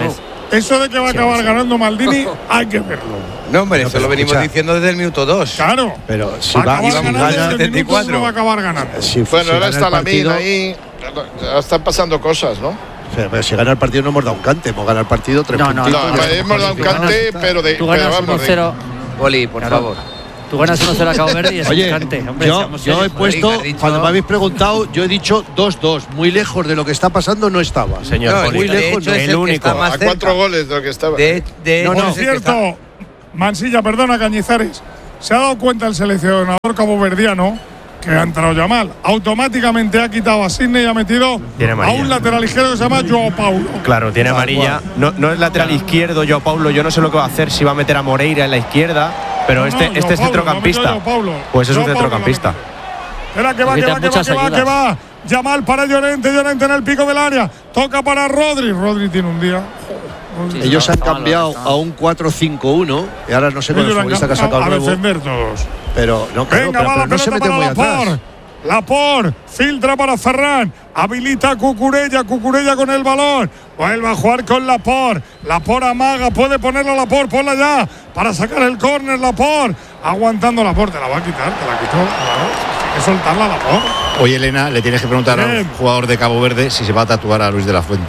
Eso de que va a acabar ganando Maldini, hay que verlo. No, hombre, eso lo venimos diciendo desde el minuto 2. Claro. Pero si va a ganar 74, no va a acabar ganando. Bueno, ahora está Lamine ahí. Están pasando cosas, ¿no? Pero si gana el partido no hemos dado un cante, hemos ganado el partido 3 puntitos. No, hemos dado un cante, pero de. Tú ganas 1-0. Oli, por favor. Tú ganas 1-0 a Cabo Verde y es un cante. Hombre, yo he puesto, cuando me habéis preguntado, yo he dicho 2-2. Muy lejos de lo que está pasando no estaba. Señor, muy lejos. De hecho, el único. A 4 goles de lo que estaba. Por cierto, Mansilla, perdona, Cañizares. ¿Se ha dado cuenta el seleccionador caboverdiano que ha entrado Yamal? Automáticamente ha quitado a Sidney y ha metido a un lateral izquierdo que se llama Joao Paulo. Claro, tiene amarilla. No es lateral izquierdo Joao Paulo. Yo no sé lo que va a hacer, si va a meter a Moreira en la izquierda. Pero este es centrocampista. Pues es un centrocampista. Espera, que va. Yamal para Llorente en el pico del área. Toca para Rodri. Rodri tiene un día. Ellos han cambiado a un 4-5-1 y ahora no sé con el futbolista que ha sacado nuevo. A defender todos. Pero no, claro, pero no se mete muy atrás. Laporte filtra para Ferran, habilita a Cucurella con el balón, vuelve a jugar con Laporte amaga, puede ponerlo a Laporte, ponla ya para sacar el córner. Laporte aguantando Laporte, te la va a quitar, te la quitó, claro, hay que soltarla a Laporte. Oye, Elena, le tienes que preguntar al jugador de Cabo Verde si se va a tatuar a Luis de la Fuente.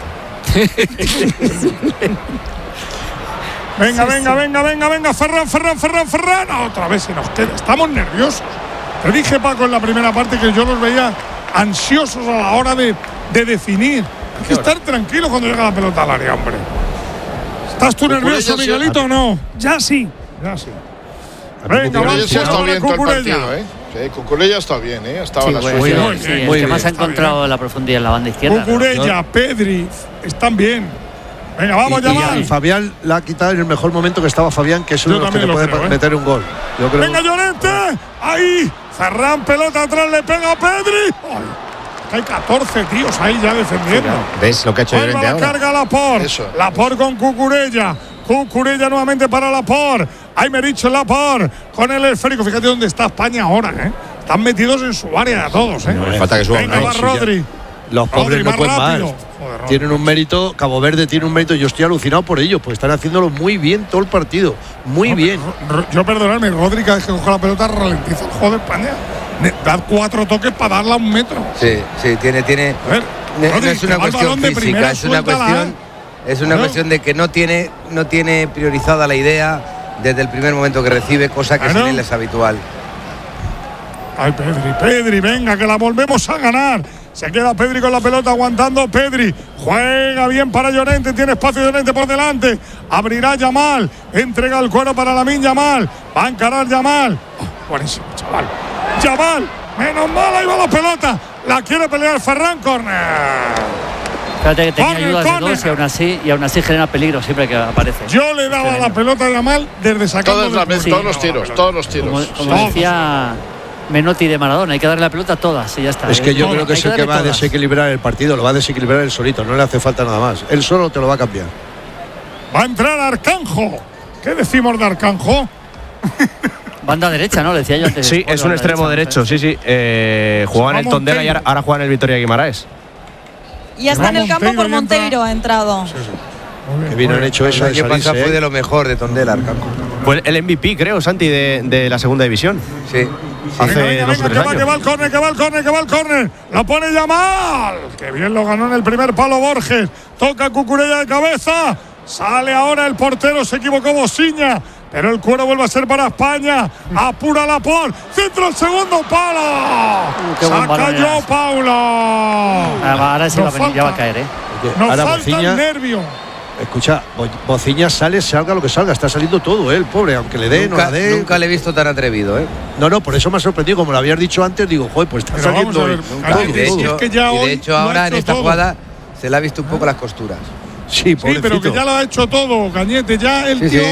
Venga, Ferran, otra vez se nos queda, estamos nerviosos. Te dije, Paco, en la primera parte que yo los veía ansiosos a la hora de definir. Hay que estar tranquilo cuando llega la pelota al área, hombre. ¿Estás tú nervioso, Miguelito, o no? Ya sí. Venga, Cucurella sí ha estado bien todo el partido, ¿eh? Sí, Cucurella está bien, ¿eh? Estaba en la suya. El que más ha encontrado la profundidad en la banda izquierda. Cucurella, Pedri, están bien. Venga, vamos, Yamal. Y Fabián la ha quitado en el mejor momento que estaba Fabián, que es uno de los que le puede meter un gol. Yo creo. Venga, Llorente. Ahí. Ferran, pelota atrás, le pega a Pedri. Hay 14 tíos ahí ya defendiendo. ¿Ves lo que ha hecho Llorente ahora? Carga Laporte. Laporte con Cucurella. Cucurella nuevamente para Laporte. Aymeric Laporte con el esférico. Fíjate dónde está España ahora, ¿eh? Están metidos en su área todos, ¿eh? No, falta que suba. Venga, va Rodri. Los pobres no pueden más. Tienen un mérito, Cabo Verde tiene un mérito. Yo estoy alucinado por ellos, pues están haciéndolo muy bien todo el partido. Muy bien. Yo, perdonadme, Rodri, cada vez que coge la pelota ralentiza el juego de España. Da 4 toques para darla a 1 metro. Sí, tiene. A ver, no es una cuestión física, es una cuestión de que no tiene priorizada la idea desde el primer momento que recibe, cosa que sin él es habitual. Ay, Pedri, venga, que la volvemos a ganar. Se queda Pedri con la pelota aguantando. Pedri juega bien para Llorente. Tiene espacio Llorente por delante. Abrirá Yamal. Entrega el cuero para Lamine Yamal. Va a encarar Yamal. Buenísimo, chaval. Yamal. Menos mal, ahí va la pelota. La quiere pelear Ferran. Corner. Fíjate que tenía ayudas de dos y aún así genera peligro siempre que aparece. Yo le daba la pelota a Yamal desde sacando todos los tiros. Como decía Menotti de Maradona, hay que darle la pelota a todas y ya está. Es que yo creo que es el que va a desequilibrar el partido, lo va a desequilibrar él solito, no le hace falta nada más. Él solo te lo va a cambiar. Va a entrar Arcanjo. ¿Qué decimos de Arcanjo? Banda derecha, ¿no? Le decía yo antes. Sí, es un extremo derecho, sí. Jugaba en el Tondela y ahora juega en el Vitoria Guimaraes. Y está en el campo por Monteiro, ha entrado. Que bien han hecho eso. El año pasado fue de lo mejor de Tondela, Arcanjo. Fue el MVP, creo, Santi, de la segunda división. Sí. Hace 2 o 3 años. Que va el córner. La pone Yamal. Que bien lo ganó en el primer palo Borges. Toca Cucurella de cabeza. Sale ahora el portero. Se equivocó Bosiña. Pero el cuero vuelve a ser para España. Apura Laporte. Centro el segundo palo. Saca Joao Paulo. Ahora sí ya va a caer, ¿eh? Nos falta el nervio. Escucha, Bociña salga lo que salga, está saliendo todo, el pobre, aunque le dé, no la dé. Nunca le he visto tan atrevido, ¿eh? No, por eso me ha sorprendido, como lo habías dicho antes, digo, joder, pues está saliendo él. De hecho, ahora en esta jugada se le ha visto un poco las costuras. Sí, pero que ya lo ha hecho todo, Cañete, ya el tío.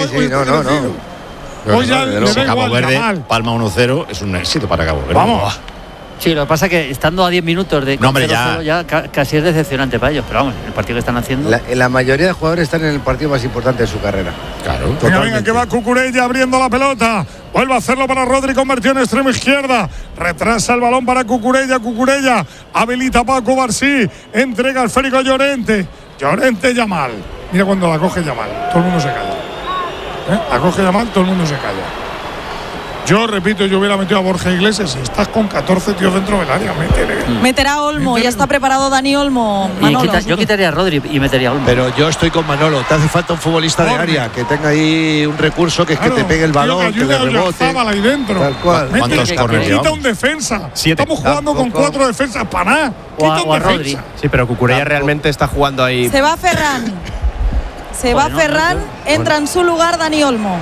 Hoy ya Cabo Verde, palma 1-0, es un éxito para Cabo Verde. Vamos. Sí, lo que pasa es que estando a 10 minutos de 0-0 ya casi es decepcionante para ellos, pero vamos, el partido que están haciendo. La mayoría de jugadores están en el partido más importante de su carrera. Claro. Venga, que va Cucurella abriendo la pelota. Vuelve a hacerlo para Rodri, convirtió en extremo izquierda. Retrasa el balón para Cucurella. Habilita a Paco Barsí. Entrega el esférico a Llorente. Yamal. Mira cuando la coge Yamal, todo el mundo se calla. La coge Yamal, todo el mundo se calla. Yo repito, yo hubiera metido a Borja Iglesias y estás con 14 tíos dentro del área. Meterá a Olmo, ya está preparado Dani Olmo. Manolo, yo quitaría a Rodri y metería a Olmo. Pero yo estoy con Manolo. Te hace falta un futbolista de área que tenga ahí un recurso que es que te pegue el balón, que le rebote. Ahí dentro. Tal cual. ¿Cuántos corners llevamos? Quita un defensa. 7. Estamos jugando con 4 defensas para nada. Quita un defensa. Sí, pero Cucurella realmente está jugando ahí. Se va Ferran. Entra en su lugar Dani Olmo.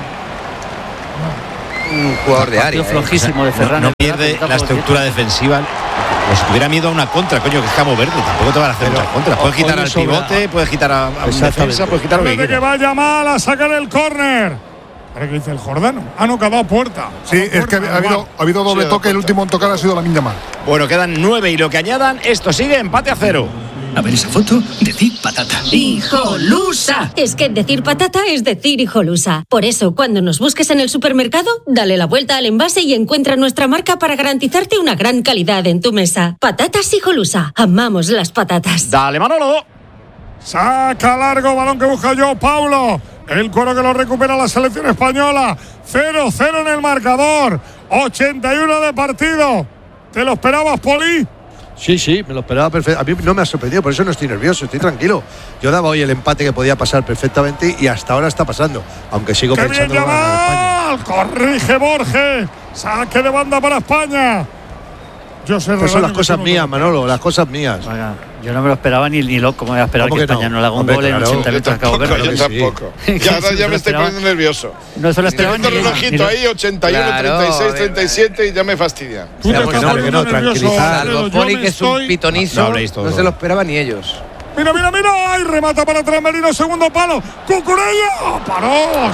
Un jugador de área. Flojísimo de Ferran. No pierde la estructura defensiva. Pues tuviera miedo a una contra, coño, que es Cabo Verde. Tampoco te van a hacer una contra. Puedes quitar al pivote, puedes quitar a un defensa, puedes quitar a lo que vaya mal a sacar el córner. ¿Qué dice el Jordano? No, que ha dado puerta. Sí, es que ha habido doble toque. El último en tocar ha sido Lamine Yamal. Bueno, quedan 9 y lo que añadan, esto sigue empate a 0. A ver esa foto, decir patata. ¡Hijolusa! Es que decir patata es decir hijolusa. Por eso, cuando nos busques en el supermercado, dale la vuelta al envase y encuentra nuestra marca para garantizarte una gran calidad en tu mesa. Patatas Hijolusa. Amamos las patatas. Dale, Manolo. Saca largo, balón que busca yo, Paulo. El cuero que lo recupera la selección española. 0-0 en el marcador. 81 de partido. ¿Te lo esperabas, Poli? Sí, me lo esperaba perfecto. A mí no me ha sorprendido, por eso no estoy nervioso, estoy tranquilo. Yo daba hoy el empate que podía pasar perfectamente y hasta ahora está pasando. Aunque sigo pensando que va a ganar España. Corrige Borges. Saque de banda para España. Yo sé. Pues son las cosas mías, Manolo, las cosas mías. Oiga, yo no me lo esperaba ni loco. ¿Cómo voy a esperar que España no le haga un gol en 80 minutos a Cabo Verde? Yo tampoco. Ya me estoy poniendo nervioso. No se lo esperaba ni relojito ahí, 81, 36, 37 y ya me fastidia. No, tranquilizar. Salvo Poli, que es un pitonizo, no se lo esperaba ni ellos. Mira. ¡Ay! Remata para atrás Merino, segundo palo. ¡Cucurella! ¡Paró,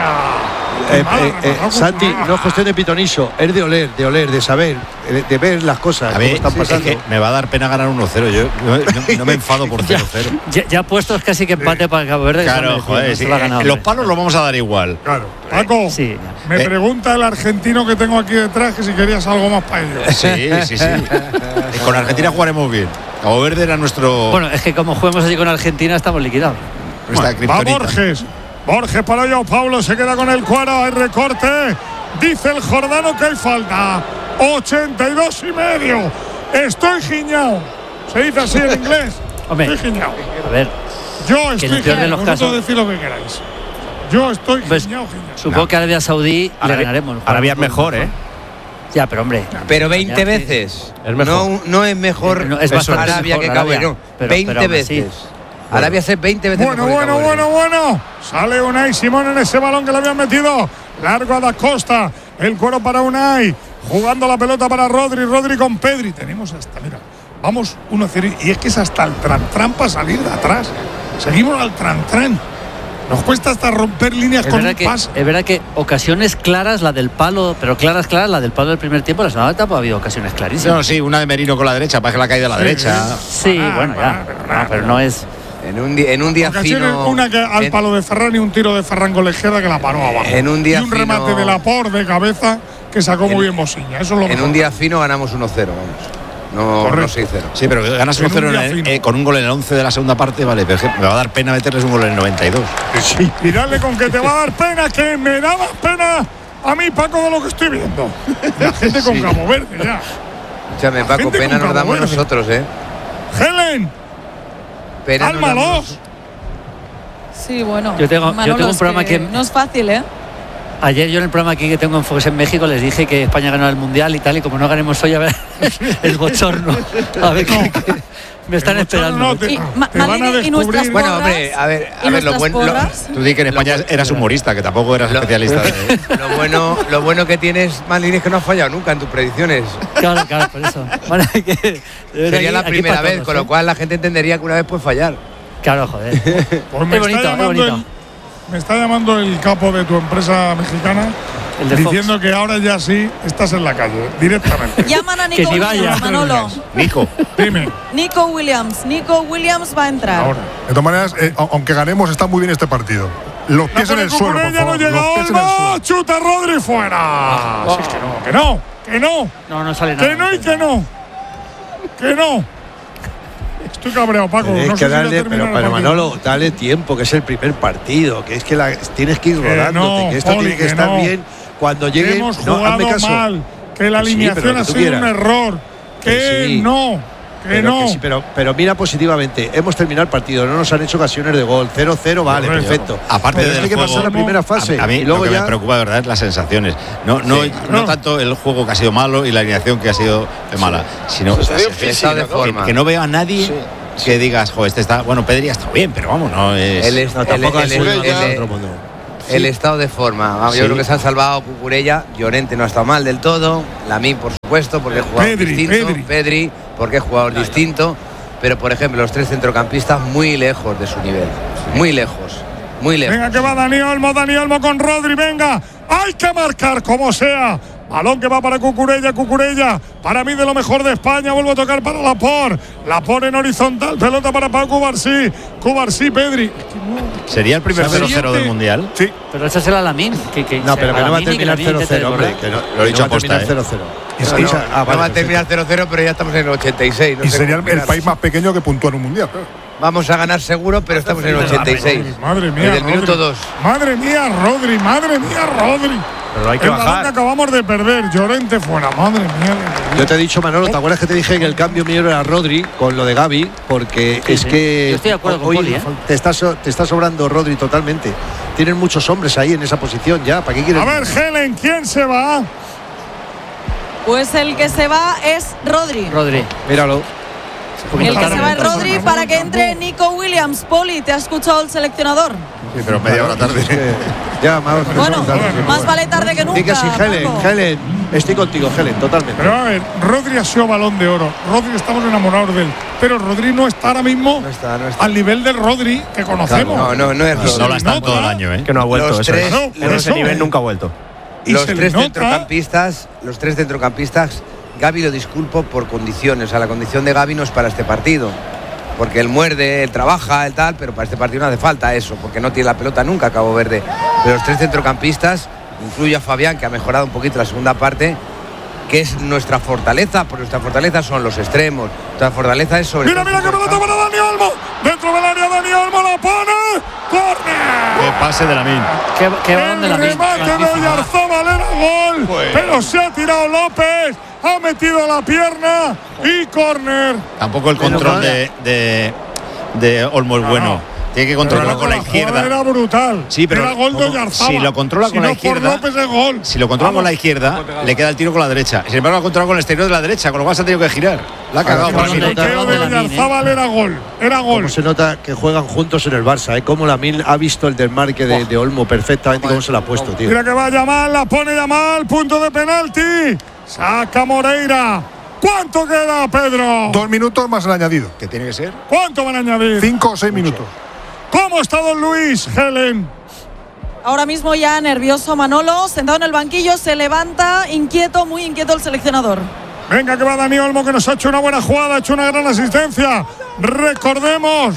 Siña! Santi, no es cuestión de pitonizo, es de oler, de saber, de ver las cosas, cómo están pasando. Es que me va a dar pena ganar 1-0. Yo no me enfado por 0-0. Ya puestos casi que empate para Cabo Verde. Claro, joder, los palos los vamos a dar igual. Claro. Paco, me pregunta el argentino que tengo aquí detrás que si querías algo más para ellos. Sí. Con Argentina jugaremos bien. Cabo Verde era nuestro. Bueno, es que como juguemos allí con Argentina estamos liquidados. Va Borges para allá, Pablo se queda con el cuero, hay recorte. Dice el Jordano que hay falta. 82 y medio. Estoy giñao. Se dice así en inglés. Hombre, estoy giñao. A ver. Yo estoy giñao. Vosotros decid lo que queráis. Yo estoy giñao. Supongo que Arabia Saudí le ganaremos. Arabia es mejor, Ya, pero hombre. Pero 20 veces. Es mejor. No es mejor Arabia que Cabo Verde. 20 veces. Arabia hace 20 veces bueno. Sale Unai Simón en ese balón que le habían metido. Largo a Da Costa. El cuero para Unai. Jugando la pelota para Rodri con Pedri. Tenemos hasta, mira, vamos 1-0. Y es que es hasta el tran para salir de atrás. Seguimos al tran. Nos cuesta hasta romper líneas con un pase. Es verdad que ocasiones claras, la del palo, pero claras, la del palo del primer tiempo, la segunda etapa ha habido ocasiones clarísimas. No, sí, una de Merino con la derecha, para que la caída a la derecha. Sí, pero no es. En un día fino. Una que al palo de Ferran y un tiro de Ferran con la izquierda que la paró abajo. En un día y un remate de Laporte de cabeza que sacó muy bien Mosiña. Eso es lo en un día fino ganamos 1-0, vamos. No 6-0. Sí, pero ganas 1-0 con un gol en el 11 de la segunda parte, vale, pero es que me va a dar pena meterles un gol en el 92. Sí. Y dale con que te va a dar pena, que me da más pena a mí, Paco, de lo que estoy viendo. La gente con Cabo Verde ya. Escúchame, Paco, pena nos damos nosotros, Helen, cálmalos. Sí, bueno. Yo tengo un programa que no es fácil, Ayer yo en el programa aquí que tengo en Fox en México les dije que España ganó el Mundial y tal, y como no ganemos hoy, a ver, el bochorno. A ver qué me están esperando. Te van a descubrir. Bueno, hombre, a ver, lo bueno. Tú di que en España eras humorista, que tampoco eras especialista. Lo bueno que tienes, Malín, es que no has fallado nunca en tus predicciones. Claro, por eso. Bueno, sería la primera vez, con lo cual la gente entendería que una vez puedes fallar. Claro, joder. Pues es bonito. Me está llamando el capo de tu empresa mexicana diciendo Fox, que ahora ya sí estás en la calle, directamente. Llaman a Nico Williams, Manolo. Nico, dime. Nico Williams va a entrar. Ahora. De todas maneras, aunque ganemos, está muy bien este partido. Los pies en el suelo, por favor. No, chuta Rodri fuera. Sí, que no. No sale nada. Que no. Estoy cabreado, Paco. No sé pero Manolo, dale tiempo, que es el primer partido, que es que tienes que ir rodándote, que esto tiene que estar bien cuando llegue. Que hemos jugado mal, que la alineación ha sido un error, que pero mira positivamente, hemos terminado el partido, no nos han hecho ocasiones de gol, 0-0, vale, perfecto. Aparte pero hay que pasar la primera fase. A mí y luego lo que ya me preocupa de verdad es las sensaciones. No tanto el juego que ha sido malo y la alineación que ha sido mala, sino que no veo a nadie que digas, joder, este está, bueno, Pedri ha estado bien, pero vamos, no es. El estado de forma. Yo creo que se han salvado Cucurella. Llorente no ha estado mal del todo. Lamín, por supuesto, porque es jugador distinto. Pedri, porque es jugador distinto. Pero, por ejemplo, los tres centrocampistas muy lejos de su nivel. Muy lejos. Venga, que va Dani Olmo con Rodri, venga. Hay que marcar como sea. Balón que va para Cucurella, para mí de lo mejor de España, vuelvo a tocar para Laporte en horizontal, pelota para Pau Cubarsí, Pedri. ¿Sería el primer 0-0 del Mundial? Sí. Pero ese será Lamín. No, pero que no va a terminar 0-0, hombre. Lo he dicho a posta, 0-0. Va a terminar 0-0, pero ya estamos en el 86. Y sería el país más pequeño que puntúa en un Mundial. Vamos a ganar seguro, pero estamos en el 86. Madre mía, desde el minuto 2. Madre mía, Rodri. Pero hay que bajar. Balón que acabamos de perder, Llorente fuera, madre mía. Yo te he dicho, Manolo, ¿te acuerdas que te dije que el cambio mío era Rodri con lo de Gavi? Porque es que yo estoy de acuerdo con Poli, te está sobrando Rodri totalmente. Tienen muchos hombres ahí en esa posición ya. ¿Para qué quieres? A ver, Helen, ¿quién se va? Pues el que se va es Rodri. Míralo. El que se va es Rodri para que entre Nico Williams. Poli, ¿te ha escuchado el seleccionador? Sí, pero media hora tarde. Ya, más vale tarde que nunca. Diga sí, Helen, estoy contigo, Helen, totalmente. Pero a ver, Rodri ha sido Balón de Oro. Rodri, estamos enamorados de él. Pero Rodri no está ahora mismo al nivel del Rodri que conocemos. Claro, no es Rodri. No lo está en todo el año, Que no ha vuelto. En ese nivel nunca ha vuelto. Los tres centrocampistas, Gavi lo disculpo por condiciones. O sea, la condición de Gavi no es para este partido. Porque él muerde, él trabaja, él tal, pero para este partido no hace falta eso, porque no tiene la pelota nunca Cabo Verde. Pero los tres centrocampistas, incluyo a Fabián, que ha mejorado un poquito la segunda parte, que es nuestra fortaleza, porque nuestra fortaleza son los extremos. Nuestra fortaleza es sobre. Mira que pelota para Dani Olmo. Dentro del área Dani Olmo la pone. ¡Córner! ¡Qué pase de Lamín! ¡Qué balón de Lamín! El remate de Oyarzábal era gol, pero se ha tirado López. Ha metido la pierna y córner. Tampoco el control de Olmo es bueno. Tiene que controlarlo con la izquierda. Era brutal. Sí, pero era gol de Oyarzábal. Si lo controla con la izquierda. López es gol. Si lo controla con la izquierda, le queda el tiro con la derecha. Sin embargo, lo ha controlado con el exterior de la derecha, con lo cual se ha tenido que girar. La ha cagado. El bloqueo de Oyarzábal era gol. Como se nota que juegan juntos en el Barça, Como Lamín ha visto el desmarque de Olmo perfectamente, cómo se lo ha puesto, tío. Mira que va Yamal, la pone Yamal, punto de penalti. Saca Moreira. ¿Cuánto queda, Pedro? 2 minutos más el añadido. ¿Qué tiene que ser? ¿Cuánto van a añadir? 5 o 6 minutos. ¿Cómo está don Luis, Helen? Ahora mismo ya nervioso Manolo, sentado en el banquillo, se levanta, inquieto, muy inquieto el seleccionador. Venga que va Dani Olmo, que nos ha hecho una buena jugada, ha hecho una gran asistencia. Recordemos.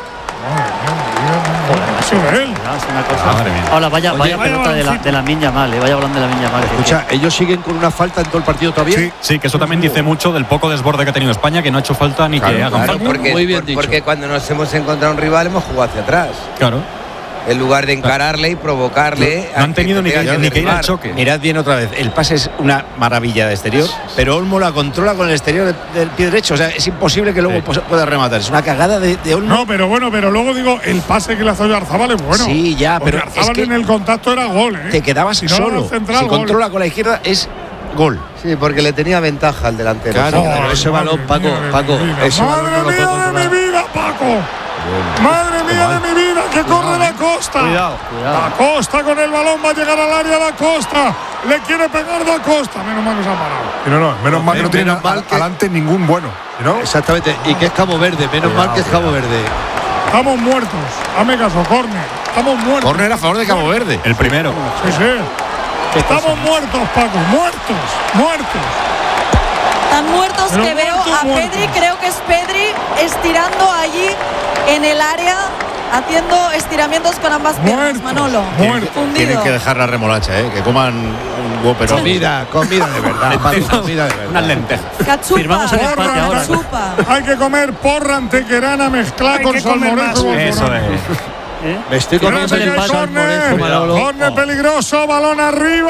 Ahora vaya pelota de la Minya Mal, vaya balón de la Minya Mal. Escucha, ellos siguen con una falta en todo el partido todavía. Sí, que eso también dice mucho del poco desborde que ha tenido España, que no ha hecho falta ni que hagan falta. Muy bien dicho. Porque cuando nos hemos encontrado un rival hemos jugado hacia atrás. Claro. En lugar de encararle y provocarle. No han tenido ni que ir al choque. Mirad bien otra vez. El pase es una maravilla de exterior, pero Olmo la controla con el exterior del pie derecho. O sea, es imposible que luego pueda rematar. Es una cagada de Olmo. No, pero luego digo, el pase que le hace Oyarzábal es bueno. Sí, ya, pero es que en el contacto era gol, Te quedabas solo. Si controla con la izquierda es gol. Sí, porque le tenía ventaja al delantero. Claro, ese balón, Paco. Ese balón no lo puede controlar. ¡Madre mía de mi vida, Paco! ¡Madre mía de mi vida! ¡Que corre la Costa! Cuidado. La Costa con el balón va a llegar al área la Costa. Le quiere pegar da Costa. Menos mal que se ha parado. Menos mal que no tiene adelante ningún bueno. ¿No? Exactamente. Y que es Cabo Verde. Menos mal que es Cabo Verde. Estamos muertos. Hazme caso, córner. Estamos muertos. Córner a favor de Cabo Verde. El primero. Sí. Estamos muertos, Paco. Muertos. Tan muertos pero que veo a Pedri, creo que es Pedri, estirando allí en el área haciendo estiramientos con ambas piernas, Manolo. Tienen que dejar la remolacha, que coman un huevo. Comida de verdad. Comida de verdad. Unas lentejas. Cachupa. Firmamos en España ahora. Hay que comer porra antequerana mezclada con salmorejo. Eso es. Me estoy comiendo el salmorejo, Manolo. Córner peligroso, balón arriba.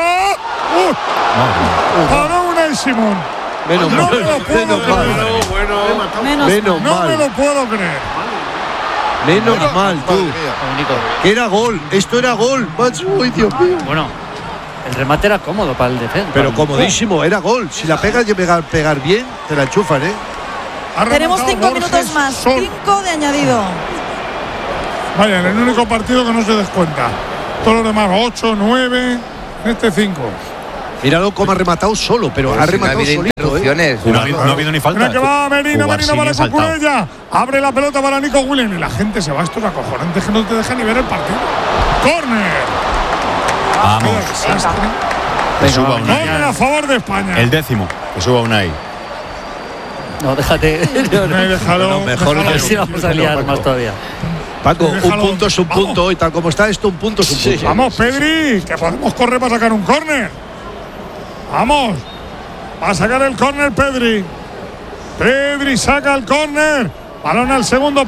Paró Unai Simón. Menos no mal. me lo puedo creer. No me lo puedo creer. Menos mal, tú. Que era gol. Esto era gol. Uy, Dios mío. Bueno, el remate era cómodo para el defensa. Pero comodísimo, era gol. Si la pegas y pegar bien, te la enchufan, Tenemos 5 minutos más. 5 de añadido. Vaya, en el único partido que no se descuenta. Todos los demás, 8, 9, 5. Míralo cómo ha rematado solo, pero ha rematado solito. No ha habido ni falta. Mira que va Merino para Cucurella. Abre la pelota para Nico Williams. Y la gente se va. Esto es acojonante, que no te deja ni ver el partido. ¡Córner! Vamos. Que suba Unai. Córner a favor de España. El 10º. Que suba Unai. No, déjate. Déjalo. Mejor a ver si vamos a liar más todavía. Paco, un punto es un punto hoy, tal como está esto, un punto es un punto. Vamos, Pedri, que podemos correr para sacar un córner. Vamos, va a sacar el córner Pedri. Pedri saca el córner. Balón al segundo